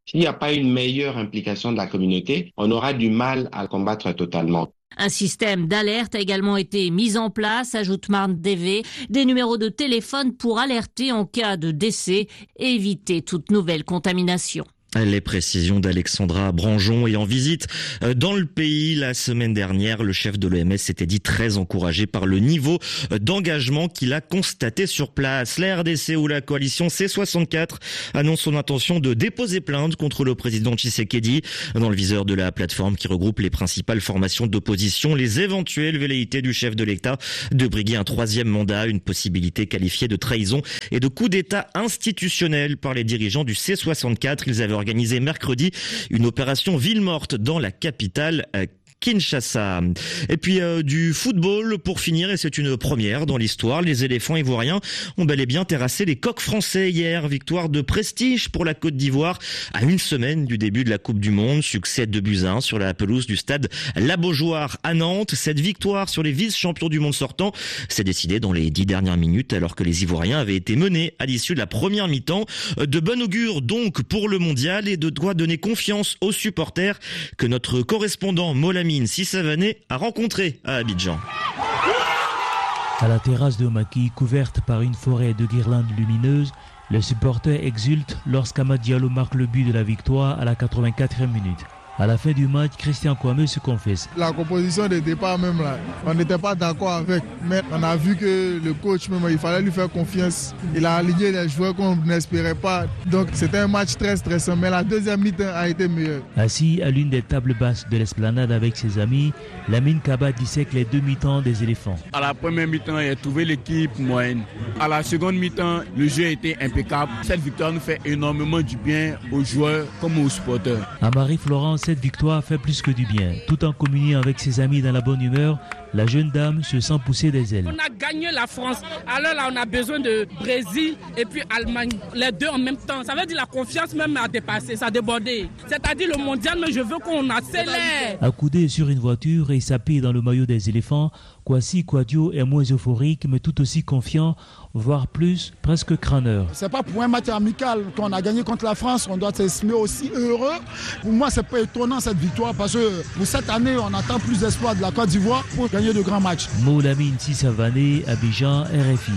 S'il n'y a pas une meilleure implication de la communauté, on aura du mal à le combattre totalement. Un système d'alerte a également été mis en place, ajoute Marne DV, des numéros de téléphone pour alerter en cas de décès et éviter toute nouvelle contamination. Les précisions d'Alexandra Branjon. Et en visite dans le pays la semaine dernière, le chef de l'OMS s'était dit très encouragé par le niveau d'engagement qu'il a constaté sur place. La RDC ou la coalition C64 annonce son intention de déposer plainte contre le président Tshisekedi. Dans le viseur de la plateforme qui regroupe les principales formations d'opposition, les éventuelles velléités du chef de l'État de briguer un 3e mandat, une possibilité qualifiée de trahison et de coup d'État institutionnel par les dirigeants du C64. Ils avaient organisé mercredi une opération ville morte dans la capitale Kinshasa. Et puis du football pour finir, et c'est une première dans l'histoire. Les éléphants ivoiriens ont bel et bien terrassé les coqs français hier. Victoire de prestige pour la Côte d'Ivoire à une semaine du début de la Coupe du Monde. Succès de 2-1 sur la pelouse du stade La Beaujoire à Nantes. Cette victoire sur les vice-champions du monde sortants s'est décidée dans les 10 dernières minutes alors que les Ivoiriens avaient été menés à l'issue de la première mi-temps. De bon augure donc pour le mondial et de quoi donner confiance aux supporters que notre correspondant Molamine Sissavané a rencontré à Abidjan. À la terrasse de Maki, couverte par une forêt de guirlandes lumineuses, les supporters exultent lorsqu'Amad Diallo marque le but de la victoire à la 84e minute. À la fin du match, Christian Kwame se confesse. La composition de départ même là, on n'était pas d'accord avec, mais on a vu que le coach même, il fallait lui faire confiance. Il a aligné les joueurs qu'on n'espérait pas. Donc c'était un match très stressant, mais la deuxième mi-temps a été meilleure. Assis à l'une des tables basses de l'esplanade avec ses amis, Lamine Kaba dissèque les deux mi-temps des éléphants. À la première mi-temps, il a trouvé l'équipe moyenne. À la seconde mi-temps, le jeu a été impeccable. Cette victoire nous fait énormément du bien aux joueurs comme aux supporters. À Marie-Florence, cette victoire fait plus que du bien. Tout en communiant avec ses amis dans la bonne humeur, la jeune dame se sent pousser des ailes. On a gagné la France, alors là on a besoin de Brésil et puis Allemagne, les deux en même temps. Ça veut dire la confiance même a dépassé, ça a débordé. C'est-à-dire le mondial, mais je veux qu'on accélère. Accoudé sur une voiture et sapé dans le maillot des éléphants, Kwasi Kwadjo est moins euphorique mais tout aussi confiant, voire plus, presque crâneur. C'est pas pour un match amical qu'on a gagné contre la France, on doit s'estimer aussi heureux. Pour moi, c'est pas étonnant cette victoire parce que pour cette année, on attend plus d'espoir de la Côte d'Ivoire pour gagner de grands matchs. Molamine Sissavané, Abidjan, RFI.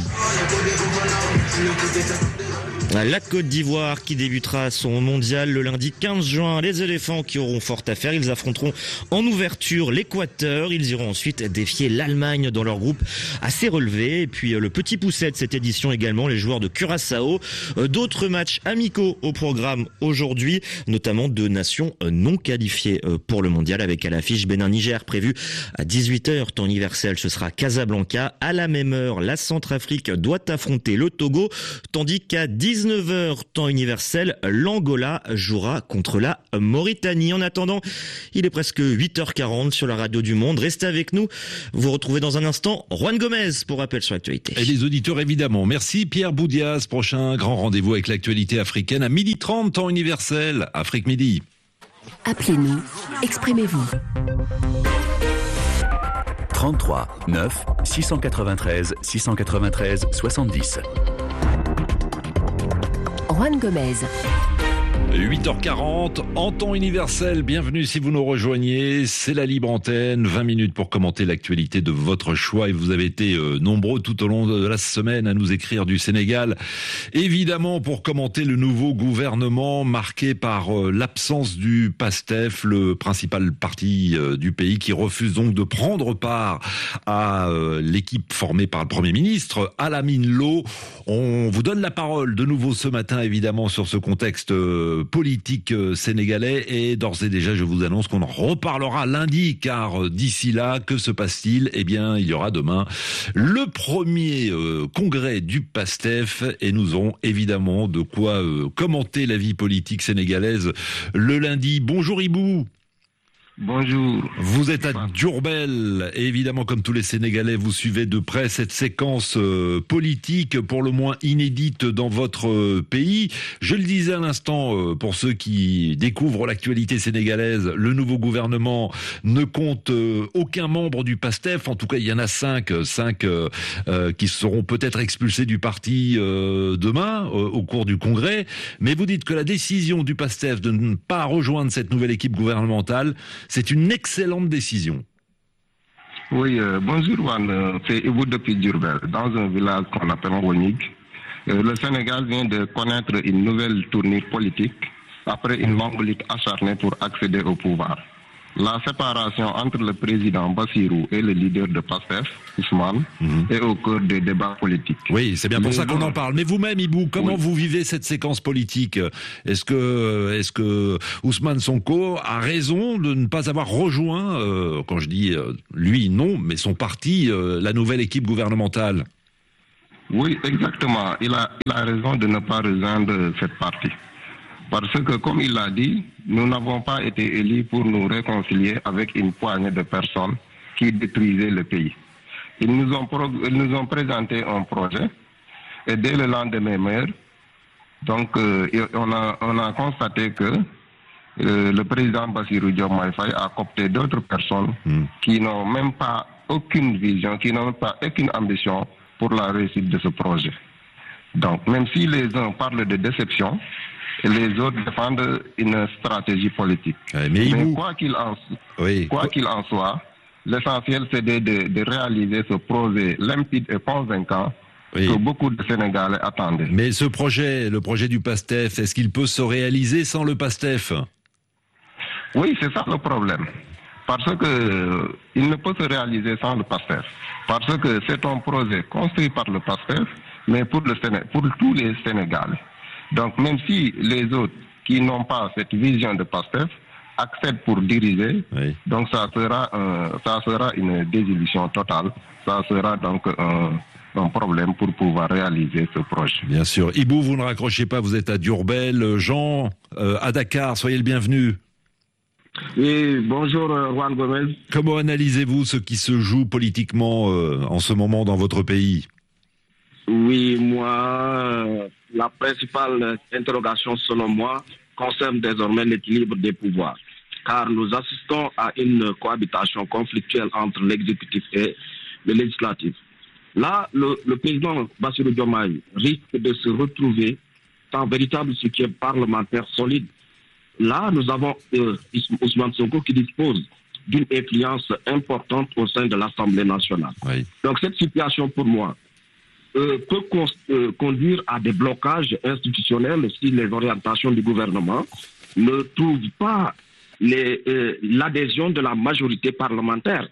La Côte d'Ivoire qui débutera son mondial le lundi 15 juin. Les éléphants qui auront fort à faire. Ils affronteront en ouverture l'Équateur. Ils iront ensuite défier l'Allemagne dans leur groupe assez relevé. Et puis le petit pousset de cette édition également, les joueurs de Curaçao. D'autres matchs amicaux au programme aujourd'hui, notamment de nations non qualifiées pour le mondial avec à l'affiche Bénin-Niger prévu à 18h temps universel. Ce sera Casablanca. À la même heure, la Centrafrique doit affronter le Togo, tandis qu'à 19h temps universel, l'Angola jouera contre la Mauritanie. En attendant, il est presque 8h40 sur la radio du Monde. Restez avec nous. Vous retrouvez dans un instant Juan Gomez pour rappel sur l'actualité. Et les auditeurs évidemment. Merci Pierre Boudias. Prochain grand rendez-vous avec l'actualité africaine à 12h30 temps universel. Afrique Midi. Appelez-nous, exprimez-vous. 33 9 693 693 70. Juan Gomez. 8h40 en temps universel. Bienvenue si vous nous rejoignez. C'est la libre antenne. 20 minutes pour commenter l'actualité de votre choix. Et vous avez été nombreux tout au long de la semaine à nous écrire du Sénégal. Évidemment pour commenter le nouveau gouvernement marqué par l'absence du PASTEF, le principal parti du pays qui refuse donc de prendre part à l'équipe formée par le Premier ministre, Alamine Lo. On vous donne la parole de nouveau ce matin évidemment sur ce contexte politique sénégalais et d'ores et déjà je vous annonce qu'on en reparlera lundi car d'ici là que se passe-t-il ? Eh bien il y aura demain le premier congrès du PASTEF et nous aurons évidemment de quoi commenter la vie politique sénégalaise le lundi. Bonjour Ibou. Bonjour. Vous êtes à Diourbel et évidemment, comme tous les Sénégalais, vous suivez de près cette séquence politique pour le moins inédite dans votre pays. Je le disais à l'instant, pour ceux qui découvrent l'actualité sénégalaise, le nouveau gouvernement ne compte aucun membre du PASTEF. En tout cas, il y en a cinq qui seront peut-être expulsés du parti demain au cours du Congrès. Mais vous dites que la décision du PASTEF de ne pas rejoindre cette nouvelle équipe gouvernementale, c'est une excellente décision. Oui, bonjour Juan, c'est Ibou depuis Diourbel, dans un village qu'on appelle Wonyig. Le Sénégal vient de connaître une nouvelle tournure politique après une longue lutte acharnée pour accéder au pouvoir. La séparation entre le président Bassirou et le leader de PASTEF, Ousmane, est au cœur des débats politiques. Oui, c'est bien pour ça qu'on en parle. Mais vous-même, Ibou, comment vous vivez cette séquence politique ? Est-ce que Ousmane Sonko a raison de ne pas avoir rejoint, quand je dis lui, non, mais son parti, la nouvelle équipe gouvernementale ? Oui, exactement. Il a raison de ne pas rejoindre cette partie. Parce que, comme il l'a dit, nous n'avons pas été élus pour nous réconcilier avec une poignée de personnes qui détruisaient le pays. Ils nous ont présenté un projet et dès le lendemain maire, donc on a constaté que le président Bassirou Diomaye Faye a coopté d'autres personnes qui n'ont même pas aucune vision, qui n'ont pas aucune ambition pour la réussite de ce projet. Donc, même si les uns parlent de déception, les autres défendent une stratégie politique. Mais quoi qu'il en soit, l'essentiel c'est de réaliser ce projet limpide et convaincant que beaucoup de Sénégalais attendaient. Mais ce projet, le projet du PASTEF, est-ce qu'il peut se réaliser sans le PASTEF ? Oui, c'est ça le problème. Parce que il ne peut se réaliser sans le PASTEF. Parce que c'est un projet construit par le PASTEF, mais pour tous les Sénégalais. Donc même si les autres qui n'ont pas cette vision de PASTEF acceptent pour diriger, donc ça sera une désillusion totale. Ça sera donc un problème pour pouvoir réaliser ce projet. Bien sûr. Ibou, vous ne raccrochez pas, vous êtes à Diourbel. Jean, à Dakar, soyez le bienvenu. Oui, bonjour Juan Gomez. Comment analysez-vous ce qui se joue politiquement en ce moment dans votre pays ? Oui, moi, la principale interrogation selon moi concerne désormais l'équilibre des pouvoirs. Car nous assistons à une cohabitation conflictuelle entre l'exécutif et le législatif. Là, le président Bassirou Diomaye risque de se retrouver sans véritable soutien parlementaire solide. Là, nous avons Ousmane Sonko qui dispose d'une influence importante au sein de l'Assemblée nationale. Oui. Donc cette situation, pour moi, peut conduire à des blocages institutionnels si les orientations du gouvernement ne trouvent pas l'adhésion de la majorité parlementaire.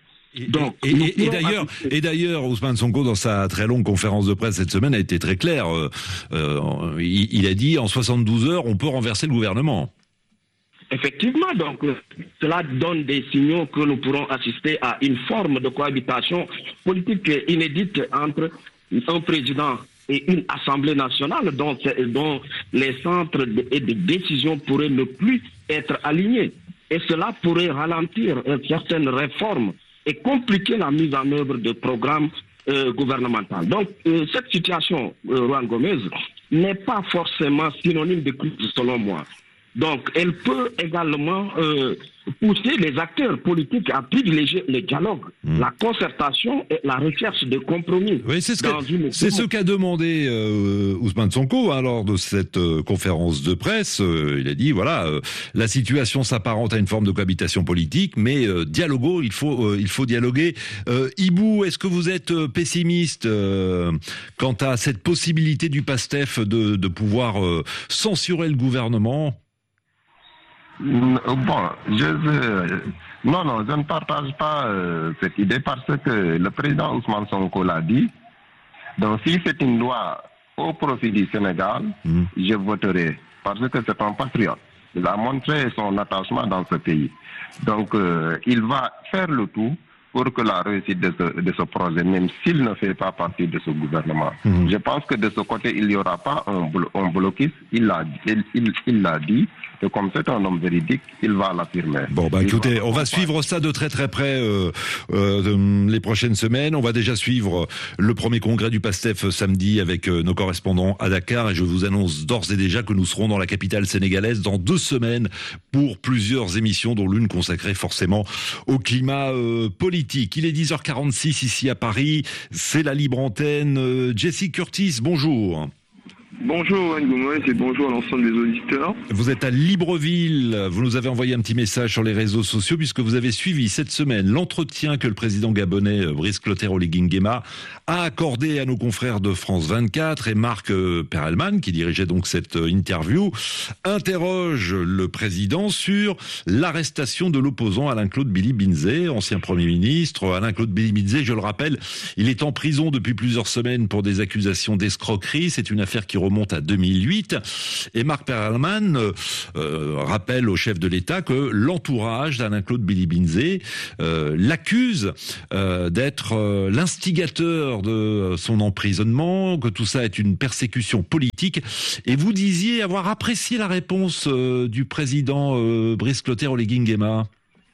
Et d'ailleurs, Ousmane Sonko, dans sa très longue conférence de presse cette semaine, a été très clair. Il a dit en 72 heures, on peut renverser le gouvernement. Effectivement, donc cela donne des signaux que nous pourrons assister à une forme de cohabitation politique inédite entre un président et une assemblée nationale dont les centres de décision pourraient ne plus être alignés. Et cela pourrait ralentir certaines réformes et compliquer la mise en œuvre de programmes gouvernementaux. Donc cette situation, Juan Gomez, n'est pas forcément synonyme de crise selon moi. Donc, elle peut également pousser les acteurs politiques à privilégier le dialogue, la concertation et la recherche de compromis. Oui, c'est ce qu'a demandé Ousmane Sonko lors de cette conférence de presse. Il a dit, voilà, la situation s'apparente à une forme de cohabitation politique, mais il faut dialoguer. Ibou, est-ce que vous êtes pessimiste quant à cette possibilité du PASTEF de pouvoir censurer le gouvernement ? Bon, je ne partage pas cette idée parce que le président Ousmane Sonko l'a dit. Donc si c'est une loi au profit du Sénégal, je voterai parce que c'est un patriote. Il a montré son attachement dans ce pays. Donc il va faire le tout pour que la réussite de ce projet, même s'il ne fait pas partie de ce gouvernement. Je pense que de ce côté, il n'y aura pas un blocus. Il l'a dit. Et comme c'est un homme véridique, il va l'affirmer. Bon, écoutez, on va suivre ça de très très près les prochaines semaines. On va déjà suivre le premier congrès du PASTEF samedi avec nos correspondants à Dakar. Et je vous annonce d'ores et déjà que nous serons dans la capitale sénégalaise dans 2 semaines pour plusieurs émissions, dont l'une consacrée forcément au climat politique. Il est 10h46 ici à Paris. C'est la libre antenne. Jessie Curtis, bonjour. Bonjour Anne Gomez et bonjour à l'ensemble des auditeurs. Vous êtes à Libreville, vous nous avez envoyé un petit message sur les réseaux sociaux puisque vous avez suivi cette semaine l'entretien que le président gabonais Brice Clotaire Oligui Nguema a accordé à nos confrères de France 24 et Marc Perelman, qui dirigeait donc cette interview, interroge le président sur l'arrestation de l'opposant Alain-Claude Billy-Binzé, ancien Premier ministre. Alain-Claude Billy-Binzé, je le rappelle, il est en prison depuis plusieurs semaines pour des accusations d'escroquerie. C'est une affaire qui remonte à 2008. Et Marc Perelman rappelle au chef de l'État que l'entourage d'Alain-Claude Billy-Binzé l'accuse d'être l'instigateur de son emprisonnement, que tout ça est une persécution politique. Et vous disiez avoir apprécié la réponse du président Brice Clotaire Oligui Nguema.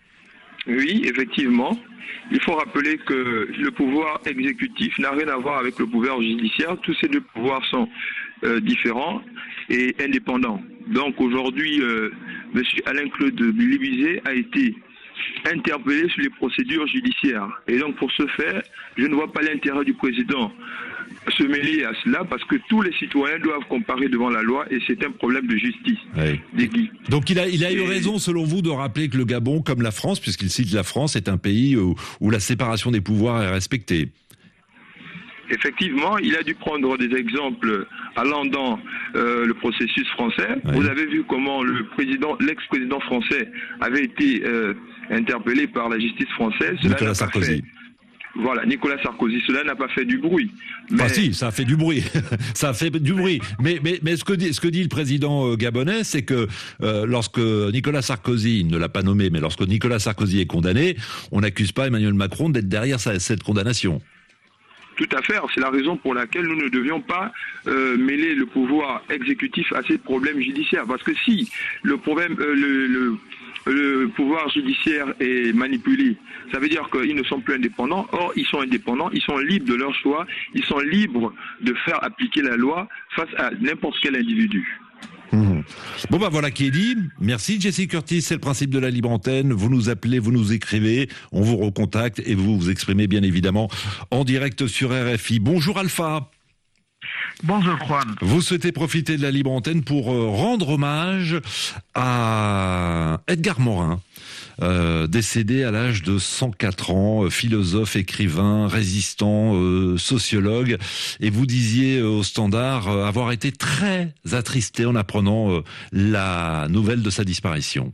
Oui, effectivement. Il faut rappeler que le pouvoir exécutif n'a rien à voir avec le pouvoir judiciaire. Tous ces deux pouvoirs sont différents et indépendants. Donc aujourd'hui, M. Alain-Claude Billy-Binzé a été interpellé sur les procédures judiciaires. Et donc pour ce faire, je ne vois pas l'intérêt du président se mêler à cela parce que tous les citoyens doivent comparer devant la loi et c'est un problème de justice. Oui. Donc il a eu raison selon vous de rappeler que le Gabon, comme la France, puisqu'il cite la France, est un pays où la séparation des pouvoirs est respectée. Effectivement, il a dû prendre des exemples allant dans le processus français. Oui. Vous avez vu comment l'ex-président français avait été interpellé par la justice française. Nicolas Sarkozy. Voilà, Nicolas Sarkozy, cela n'a pas fait du bruit. Mais... Ah si, ça a fait du bruit. Ça a fait du bruit. Mais ce que dit le président gabonais, c'est que lorsque Nicolas Sarkozy, il ne l'a pas nommé, mais lorsque Nicolas Sarkozy est condamné, on n'accuse pas Emmanuel Macron d'être derrière cette condamnation. Tout à fait. C'est la raison pour laquelle nous ne devions pas mêler le pouvoir exécutif à ces problèmes judiciaires. Parce que si le problème, le pouvoir judiciaire est manipulé, ça veut dire qu'ils ne sont plus indépendants. Or, ils sont indépendants, ils sont libres de leur choix, ils sont libres de faire appliquer la loi face à n'importe quel individu. Bon voilà qui est dit. Merci Jessie Curtis, c'est le principe de la libre antenne. Vous nous appelez, vous nous écrivez, on vous recontacte et vous vous exprimez bien évidemment en direct sur RFI. Bonjour Alpha. Bonjour Juan. Vous souhaitez profiter de la libre antenne pour rendre hommage à Edgar Morin, décédé à l'âge de 104 ans, philosophe, écrivain, résistant, sociologue. Et vous disiez au Standard avoir été très attristé en apprenant la nouvelle de sa disparition.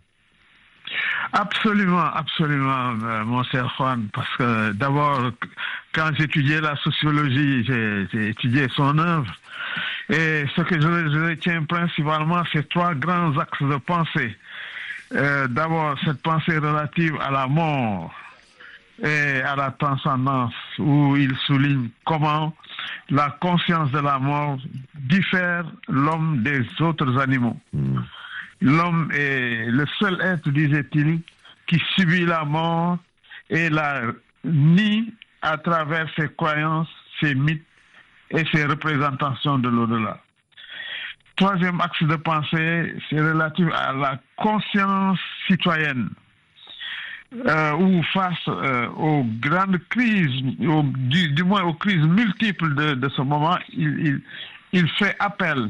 Absolument, mon cher Juan, parce que d'abord, quand j'étudiais la sociologie, j'ai étudié son œuvre, et ce que je retiens principalement, c'est 3 grands axes de pensée. D'abord, cette pensée relative à la mort et à la transcendance, où il souligne comment la conscience de la mort diffère l'homme des autres animaux. L'homme est le seul être, disait-il, qui subit la mort et la nie à travers ses croyances, ses mythes et ses représentations de l'au-delà. 3e axe de pensée, c'est relatif à la conscience citoyenne, où face aux grandes crises, du moins aux crises multiples de ce moment, il fait appel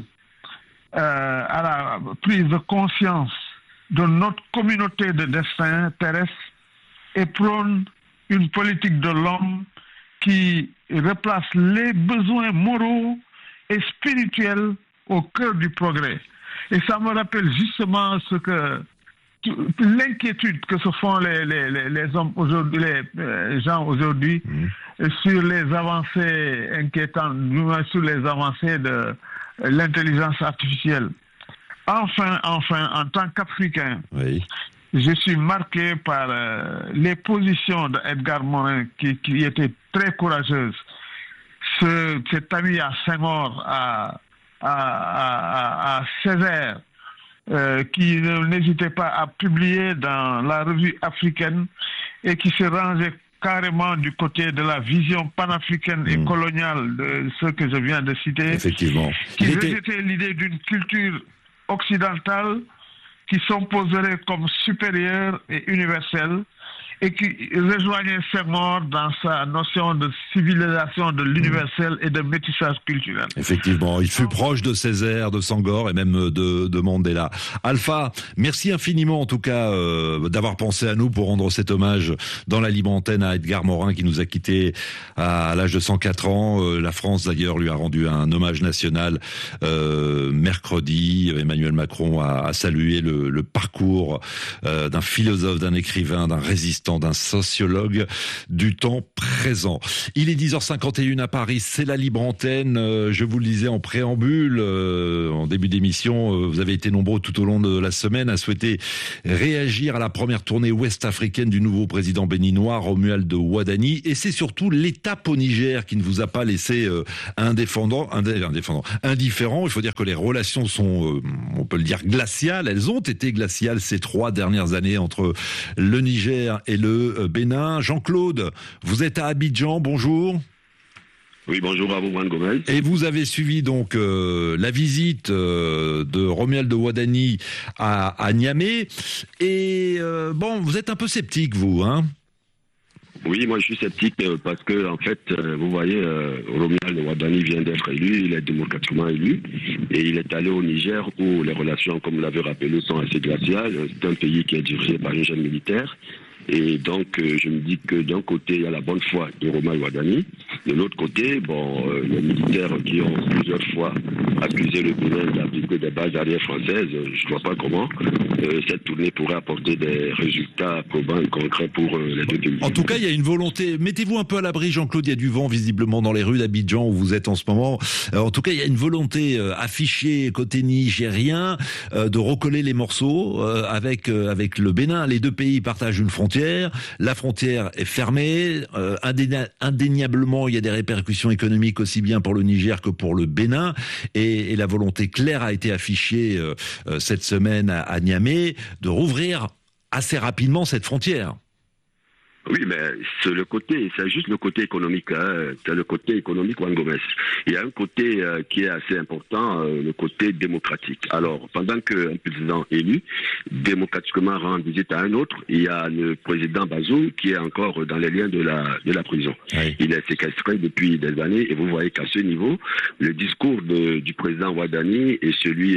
à la prise de conscience de notre communauté de destin terrestre et prône une politique de l'homme qui replace les besoins moraux et spirituels au cœur du progrès. Et ça me rappelle justement l'inquiétude que se font les hommes aujourd'hui, les gens aujourd'hui, sur les avancées inquiétantes, sur les avancées de l'intelligence artificielle. Enfin, en tant qu'Africain, je suis marqué par les positions d'Edgar Morin qui étaient très courageuses. Cet ami à Senghor, à Césaire, qui n'hésitait pas à publier dans la revue africaine et qui se rangeait carrément du côté de la vision panafricaine et coloniale de ce que je viens de citer. Effectivement. Qui rejetait l'idée d'une culture occidentale qui s'imposerait comme supérieure et universelle et qui rejoignait Senghor dans sa notion de civilisation de l'universel et de métissage culturel. Effectivement, il fut proche de Césaire, de Senghor et même de Mandela. Alpha, merci infiniment en tout cas d'avoir pensé à nous pour rendre cet hommage dans la libre antenne à Edgar Morin qui nous a quittés à l'âge de 104 ans. La France d'ailleurs lui a rendu un hommage national mercredi. Emmanuel Macron a salué le parcours d'un philosophe, d'un écrivain, d'un résistant, d'un sociologue du temps présent. Il est 10h51 à Paris, c'est la libre antenne. Je vous le disais en préambule, en début d'émission, vous avez été nombreux tout au long de la semaine à souhaiter réagir à la première tournée ouest-africaine du nouveau président béninois, Romuald Wadani. Et c'est surtout l'étape au Niger qui ne vous a pas laissé indifférent. Il faut dire que les relations sont, on peut le dire, glaciales. Elles ont été glaciales ces 3 dernières années entre le Niger et le Bénin. Jean-Claude, vous êtes à Abidjan, bonjour. Oui, bonjour à vous, Juan Gomez. Et vous avez suivi donc la visite de Romuald Wadani à Niamey. Et bon, vous êtes un peu sceptique, vous, hein? Oui, moi je suis sceptique parce que en fait, vous voyez, Romuald Wadani vient d'être élu, il est démocratiquement élu, et il est allé au Niger où les relations, comme vous l'avez rappelé, sont assez glaciales. C'est un pays qui est dirigé par un jeune militaire. Et donc, je me dis que d'un côté, il y a la bonne foi de Romuald Wadani. De l'autre côté, bon, les militaires qui ont plusieurs fois accusé le Bénin d'appliquer des bases arrières françaises, je ne vois pas comment cette tournée pourrait apporter des résultats probants et concrets pour les deux pays. En tout cas, il y a une volonté. Mettez-vous un peu à l'abri, Jean-Claude. Il y a du vent visiblement dans les rues d'Abidjan où vous êtes en ce moment. En tout cas, il y a une volonté affichée côté nigérien de recoller les morceaux avec le Bénin. Les deux pays partagent une frontière. La frontière est fermée. Indéniablement, il y a des répercussions économiques aussi bien pour le Niger que pour le Bénin. Et la volonté claire a été affichée cette semaine à Niamey de rouvrir assez rapidement cette frontière. Oui, mais c'est juste le côté économique, hein. C'est le côté économique, Juan Gomez. Il y a un côté qui est assez important, le côté démocratique. Alors, pendant qu'un président élu, démocratiquement rend visite à un autre, il y a le président Bazoum qui est encore dans les liens de la prison. Oui. Il est séquestré depuis des années et vous voyez qu'à ce niveau, le discours du président Wadani et celui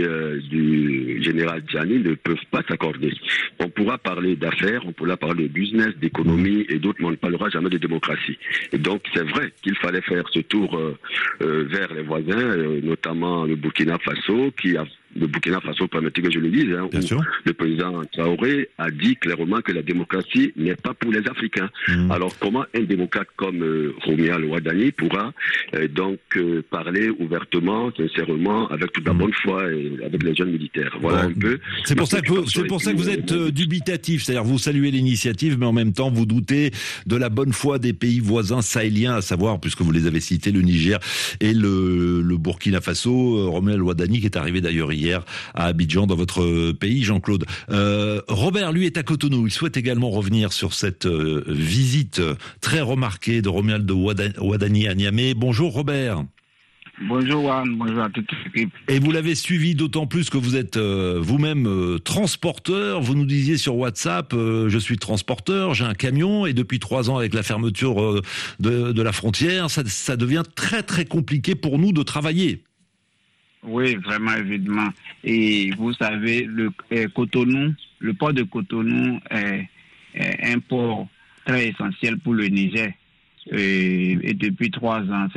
du général Djani ne peuvent pas s'accorder. On pourra parler d'affaires, on pourra parler de business, d'économie, et d'autres, mais on ne parlera jamais de démocratie. Et donc, c'est vrai qu'il fallait faire ce tour vers les voisins, notamment le Burkina Faso, le Burkina Faso, permettez que je le dise, hein, où le président Traoré a dit clairement que la démocratie n'est pas pour les Africains. Alors, comment un démocrate comme Romuald Wadani pourra donc parler ouvertement, sincèrement, avec toute la bonne foi et avec les jeunes militaires? Voilà un peu. C'est pour ça que vous êtes dubitatif, c'est-à-dire vous saluez l'initiative, mais en même temps vous doutez de la bonne foi des pays voisins sahéliens, à savoir, puisque vous les avez cités, le Niger et le Burkina Faso. Romuald Wadani qui est arrivé d'ailleurs hier à Abidjan, dans votre pays, Jean-Claude. Robert, lui, est à Cotonou. Il souhaite également revenir sur cette visite très remarquée de Romuald Wadani à Niamey. Bonjour, Robert. Bonjour Juan, bonjour à toute l'équipe. Et vous l'avez suivi d'autant plus que vous êtes vous-même transporteur. Vous nous disiez sur WhatsApp, je suis transporteur, j'ai un camion, et depuis 3 ans avec la fermeture de la frontière, ça devient très très compliqué pour nous de travailler. Oui, vraiment, évidemment. Et vous savez, le port de Cotonou est un port très essentiel pour le Niger. Et depuis 3 ans,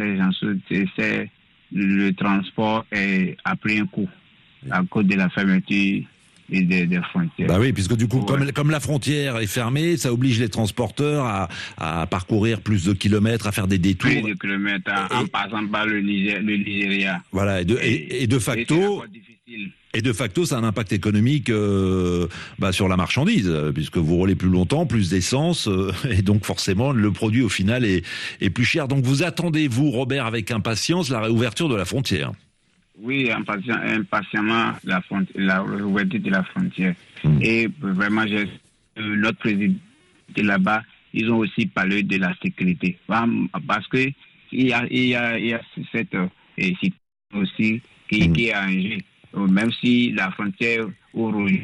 le transport a pris un coup à cause de la fermeture des frontières. Bah oui, puisque du coup, comme la frontière est fermée, ça oblige les transporteurs à parcourir plus de kilomètres, à faire des détours. Plus de kilomètres, en passant par le Nigeria. Voilà, et de facto... Et de facto, ça a un impact économique sur la marchandise, puisque vous roulez plus longtemps, plus d'essence, et donc forcément, le produit au final est plus cher. Donc vous attendez, vous, Robert, avec impatience, la réouverture de la frontière? Oui, impatiemment l'ouverture de la frontière. Et vraiment, notre président là-bas, ils ont aussi parlé de la sécurité. Parce que il y a cette situation aussi qui est en jeu. Même si la frontière au rouge,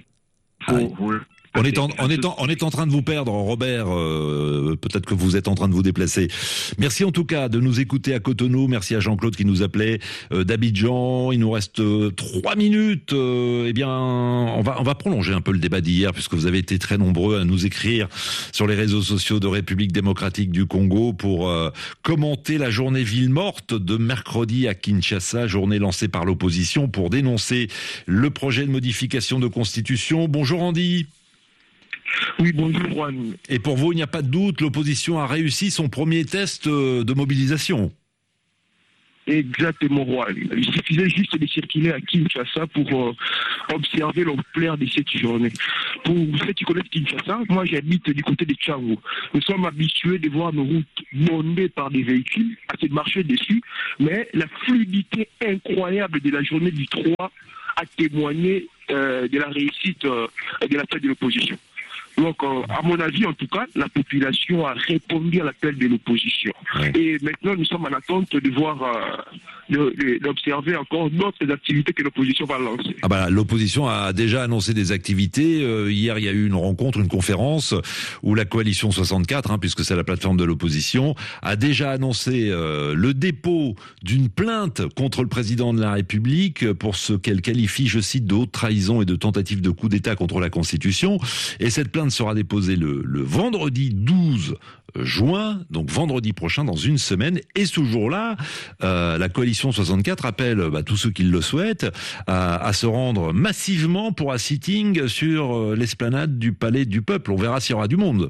On est en train de vous perdre, Robert. Peut-être que vous êtes en train de vous déplacer. Merci en tout cas de nous écouter à Cotonou. Merci à Jean-Claude qui nous appelait d'Abidjan. Il nous reste 3 minutes. Eh bien, on va prolonger un peu le débat d'hier puisque vous avez été très nombreux à nous écrire sur les réseaux sociaux de République démocratique du Congo pour commenter la journée ville morte de mercredi à Kinshasa, journée lancée par l'opposition pour dénoncer le projet de modification de constitution. Bonjour Andy. Oui, bonjour Juan. Et pour vous, il n'y a pas de doute, l'opposition a réussi son premier test de mobilisation. Exactement, Juan. Il suffisait juste de circuler à Kinshasa pour observer l'ampleur de cette journée. Pour ceux qui connaissent Kinshasa, moi j'habite du côté de Tchango. Nous sommes habitués de voir nos routes bondées par des véhicules, à se marcher dessus, mais la fluidité incroyable de la journée du 3 a témoigné de la réussite de la fête de l'opposition. Donc, à mon avis, en tout cas, la population a répondu à l'appel de l'opposition. Ouais. Et maintenant, nous sommes en attente de voir, d'observer encore d'autres activités que l'opposition va lancer. Ah bah, l'opposition a déjà annoncé des activités. Hier, il y a eu une rencontre, une conférence où la coalition 64, puisque c'est la plateforme de l'opposition, a déjà annoncé le dépôt d'une plainte contre le président de la République pour ce qu'elle qualifie, je cite, de haute trahison et de tentative de coup d'État contre la Constitution. Et cette plainte sera déposée le vendredi 12 juin, donc vendredi prochain, dans une semaine. Et ce jour-là, la coalition 64 appelle tous ceux qui le souhaitent à se rendre massivement pour un sitting sur l'esplanade du Palais du Peuple. On verra s'il y aura du monde.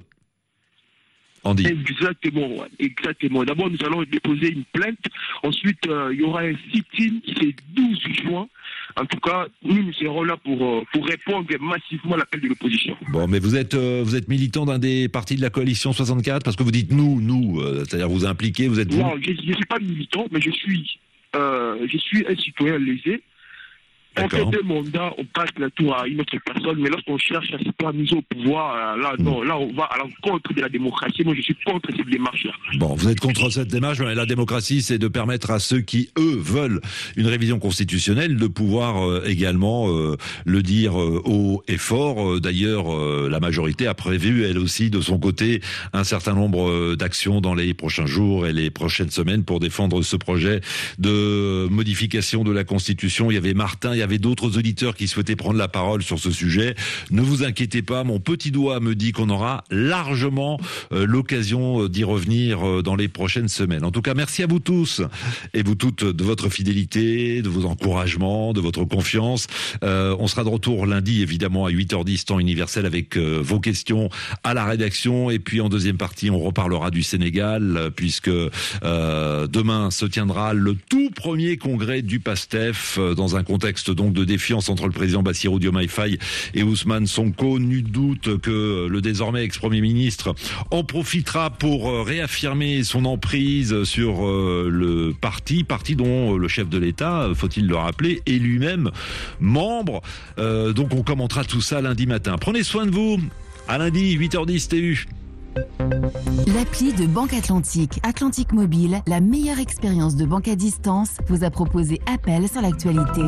Andy. Exactement. D'abord, nous allons déposer une plainte. Ensuite, il y aura un sit-in, c'est 12 juin. En tout cas, nous serons là pour répondre massivement à l'appel de l'opposition. Bon, mais vous êtes militant d'un des partis de la coalition 64 parce que vous dites nous, c'est-à-dire vous impliquez, vous êtes vous. Non, je ne suis pas militant, mais je suis un citoyen lésé. On fait 2 mandats, on passe la tour à une autre personne, mais lorsqu'on cherche à se placer au pouvoir, là on va à l'encontre de la démocratie. Moi, je suis contre cette démarche-là. Bon, vous êtes contre cette démarche, mais la démocratie, c'est de permettre à ceux qui, eux, veulent une révision constitutionnelle de pouvoir également le dire haut et fort. D'ailleurs, la majorité a prévu, elle aussi, de son côté, un certain nombre d'actions dans les prochains jours et les prochaines semaines pour défendre ce projet de modification de la Constitution. Il y avait Martin, il y avait d'autres auditeurs qui souhaitaient prendre la parole sur ce sujet. Ne vous inquiétez pas, mon petit doigt me dit qu'on aura largement l'occasion d'y revenir dans les prochaines semaines. En tout cas, merci à vous tous et vous toutes de votre fidélité, de vos encouragements, de votre confiance. On sera de retour lundi, évidemment, à 8h10, temps universel, avec vos questions à la rédaction. Et puis, en deuxième partie, on reparlera du Sénégal, puisque demain se tiendra le tout premier congrès du PASTEF, dans un contexte donc de défiance entre le président Bassirou Diomaye Faye et Ousmane Sonko. Nul doute que le désormais ex-premier ministre en profitera pour réaffirmer son emprise sur le parti dont le chef de l'État, faut-il le rappeler, est lui-même membre. Donc on commentera tout ça lundi matin. Prenez soin de vous. À lundi, 8h10 TU. L'appli de Banque Atlantique, Atlantique Mobile, la meilleure expérience de banque à distance, vous a proposé Appel sur l'actualité.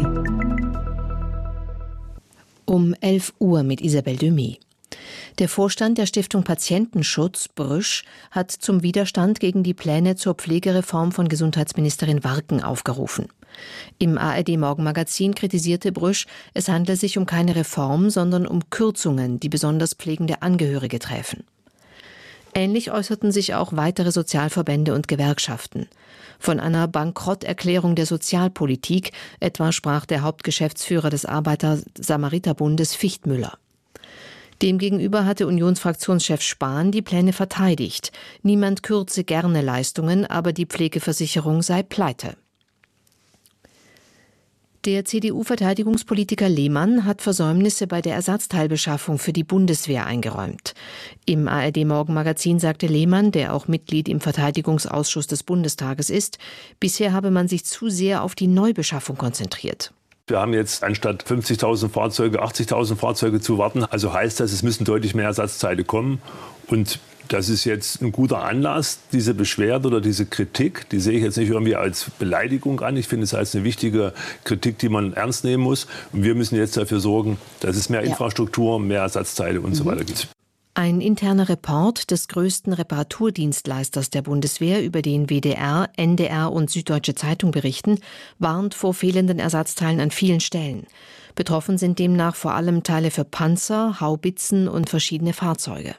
11 Uhr mit Isabelle Demey. Der Vorstand der Stiftung Patientenschutz, Brüsch, hat zum Widerstand gegen die Pläne zur Pflegereform von Gesundheitsministerin Warken aufgerufen. Im ARD-Morgenmagazin kritisierte Brüsch, es handle sich um keine Reform, sondern um Kürzungen, die besonders pflegende Angehörige treffen. Ähnlich äußerten sich auch weitere Sozialverbände und Gewerkschaften. Von einer Bankrotterklärung der Sozialpolitik etwa sprach der Hauptgeschäftsführer des Arbeiter-Samariter-Bundes Fichtmüller. Demgegenüber hatte Unionsfraktionschef Spahn die Pläne verteidigt. Niemand kürze gerne Leistungen, aber die Pflegeversicherung sei pleite. Der CDU-Verteidigungspolitiker Lehmann hat Versäumnisse bei der Ersatzteilbeschaffung für die Bundeswehr eingeräumt. Im ARD-Morgenmagazin sagte Lehmann, der auch Mitglied im Verteidigungsausschuss des Bundestages ist, bisher habe man sich zu sehr auf die Neubeschaffung konzentriert. Wir haben jetzt anstatt 50.000 Fahrzeuge 80.000 Fahrzeuge zu warten. Also heißt das, es müssen deutlich mehr Ersatzteile kommen. Und das ist jetzt ein guter Anlass, diese Beschwerde oder diese Kritik, die sehe ich jetzt nicht irgendwie als Beleidigung an. Ich finde es als eine wichtige Kritik, die man ernst nehmen muss. Und wir müssen jetzt dafür sorgen, dass es mehr Infrastruktur, mehr Ersatzteile und so weiter gibt. Ein interner Report des größten Reparaturdienstleisters der Bundeswehr, über den WDR, NDR und Süddeutsche Zeitung berichten, warnt vor fehlenden Ersatzteilen an vielen Stellen. Betroffen sind demnach vor allem Teile für Panzer, Haubitzen und verschiedene Fahrzeuge.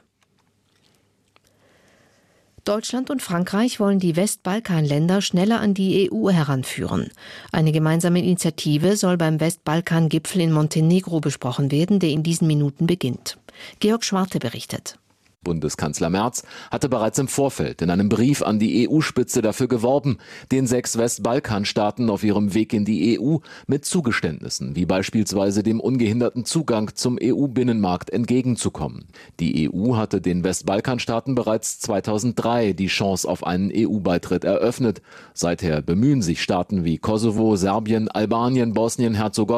Deutschland und Frankreich wollen die Westbalkanländer schneller an die EU heranführen. Eine gemeinsame Initiative soll beim Westbalkan-Gipfel in Montenegro besprochen werden, der in diesen Minuten beginnt. Georg Schwarte berichtet. Bundeskanzler Merz hatte bereits im Vorfeld in einem Brief an die EU-Spitze dafür geworben, den 6 Westbalkanstaaten auf ihrem Weg in die EU mit Zugeständnissen wie beispielsweise dem ungehinderten Zugang zum EU-Binnenmarkt entgegenzukommen. Die EU hatte den Westbalkanstaaten bereits 2003 die Chance auf einen EU-Beitritt eröffnet. Seither bemühen sich Staaten wie Kosovo, Serbien, Albanien, Bosnien-Herzegowina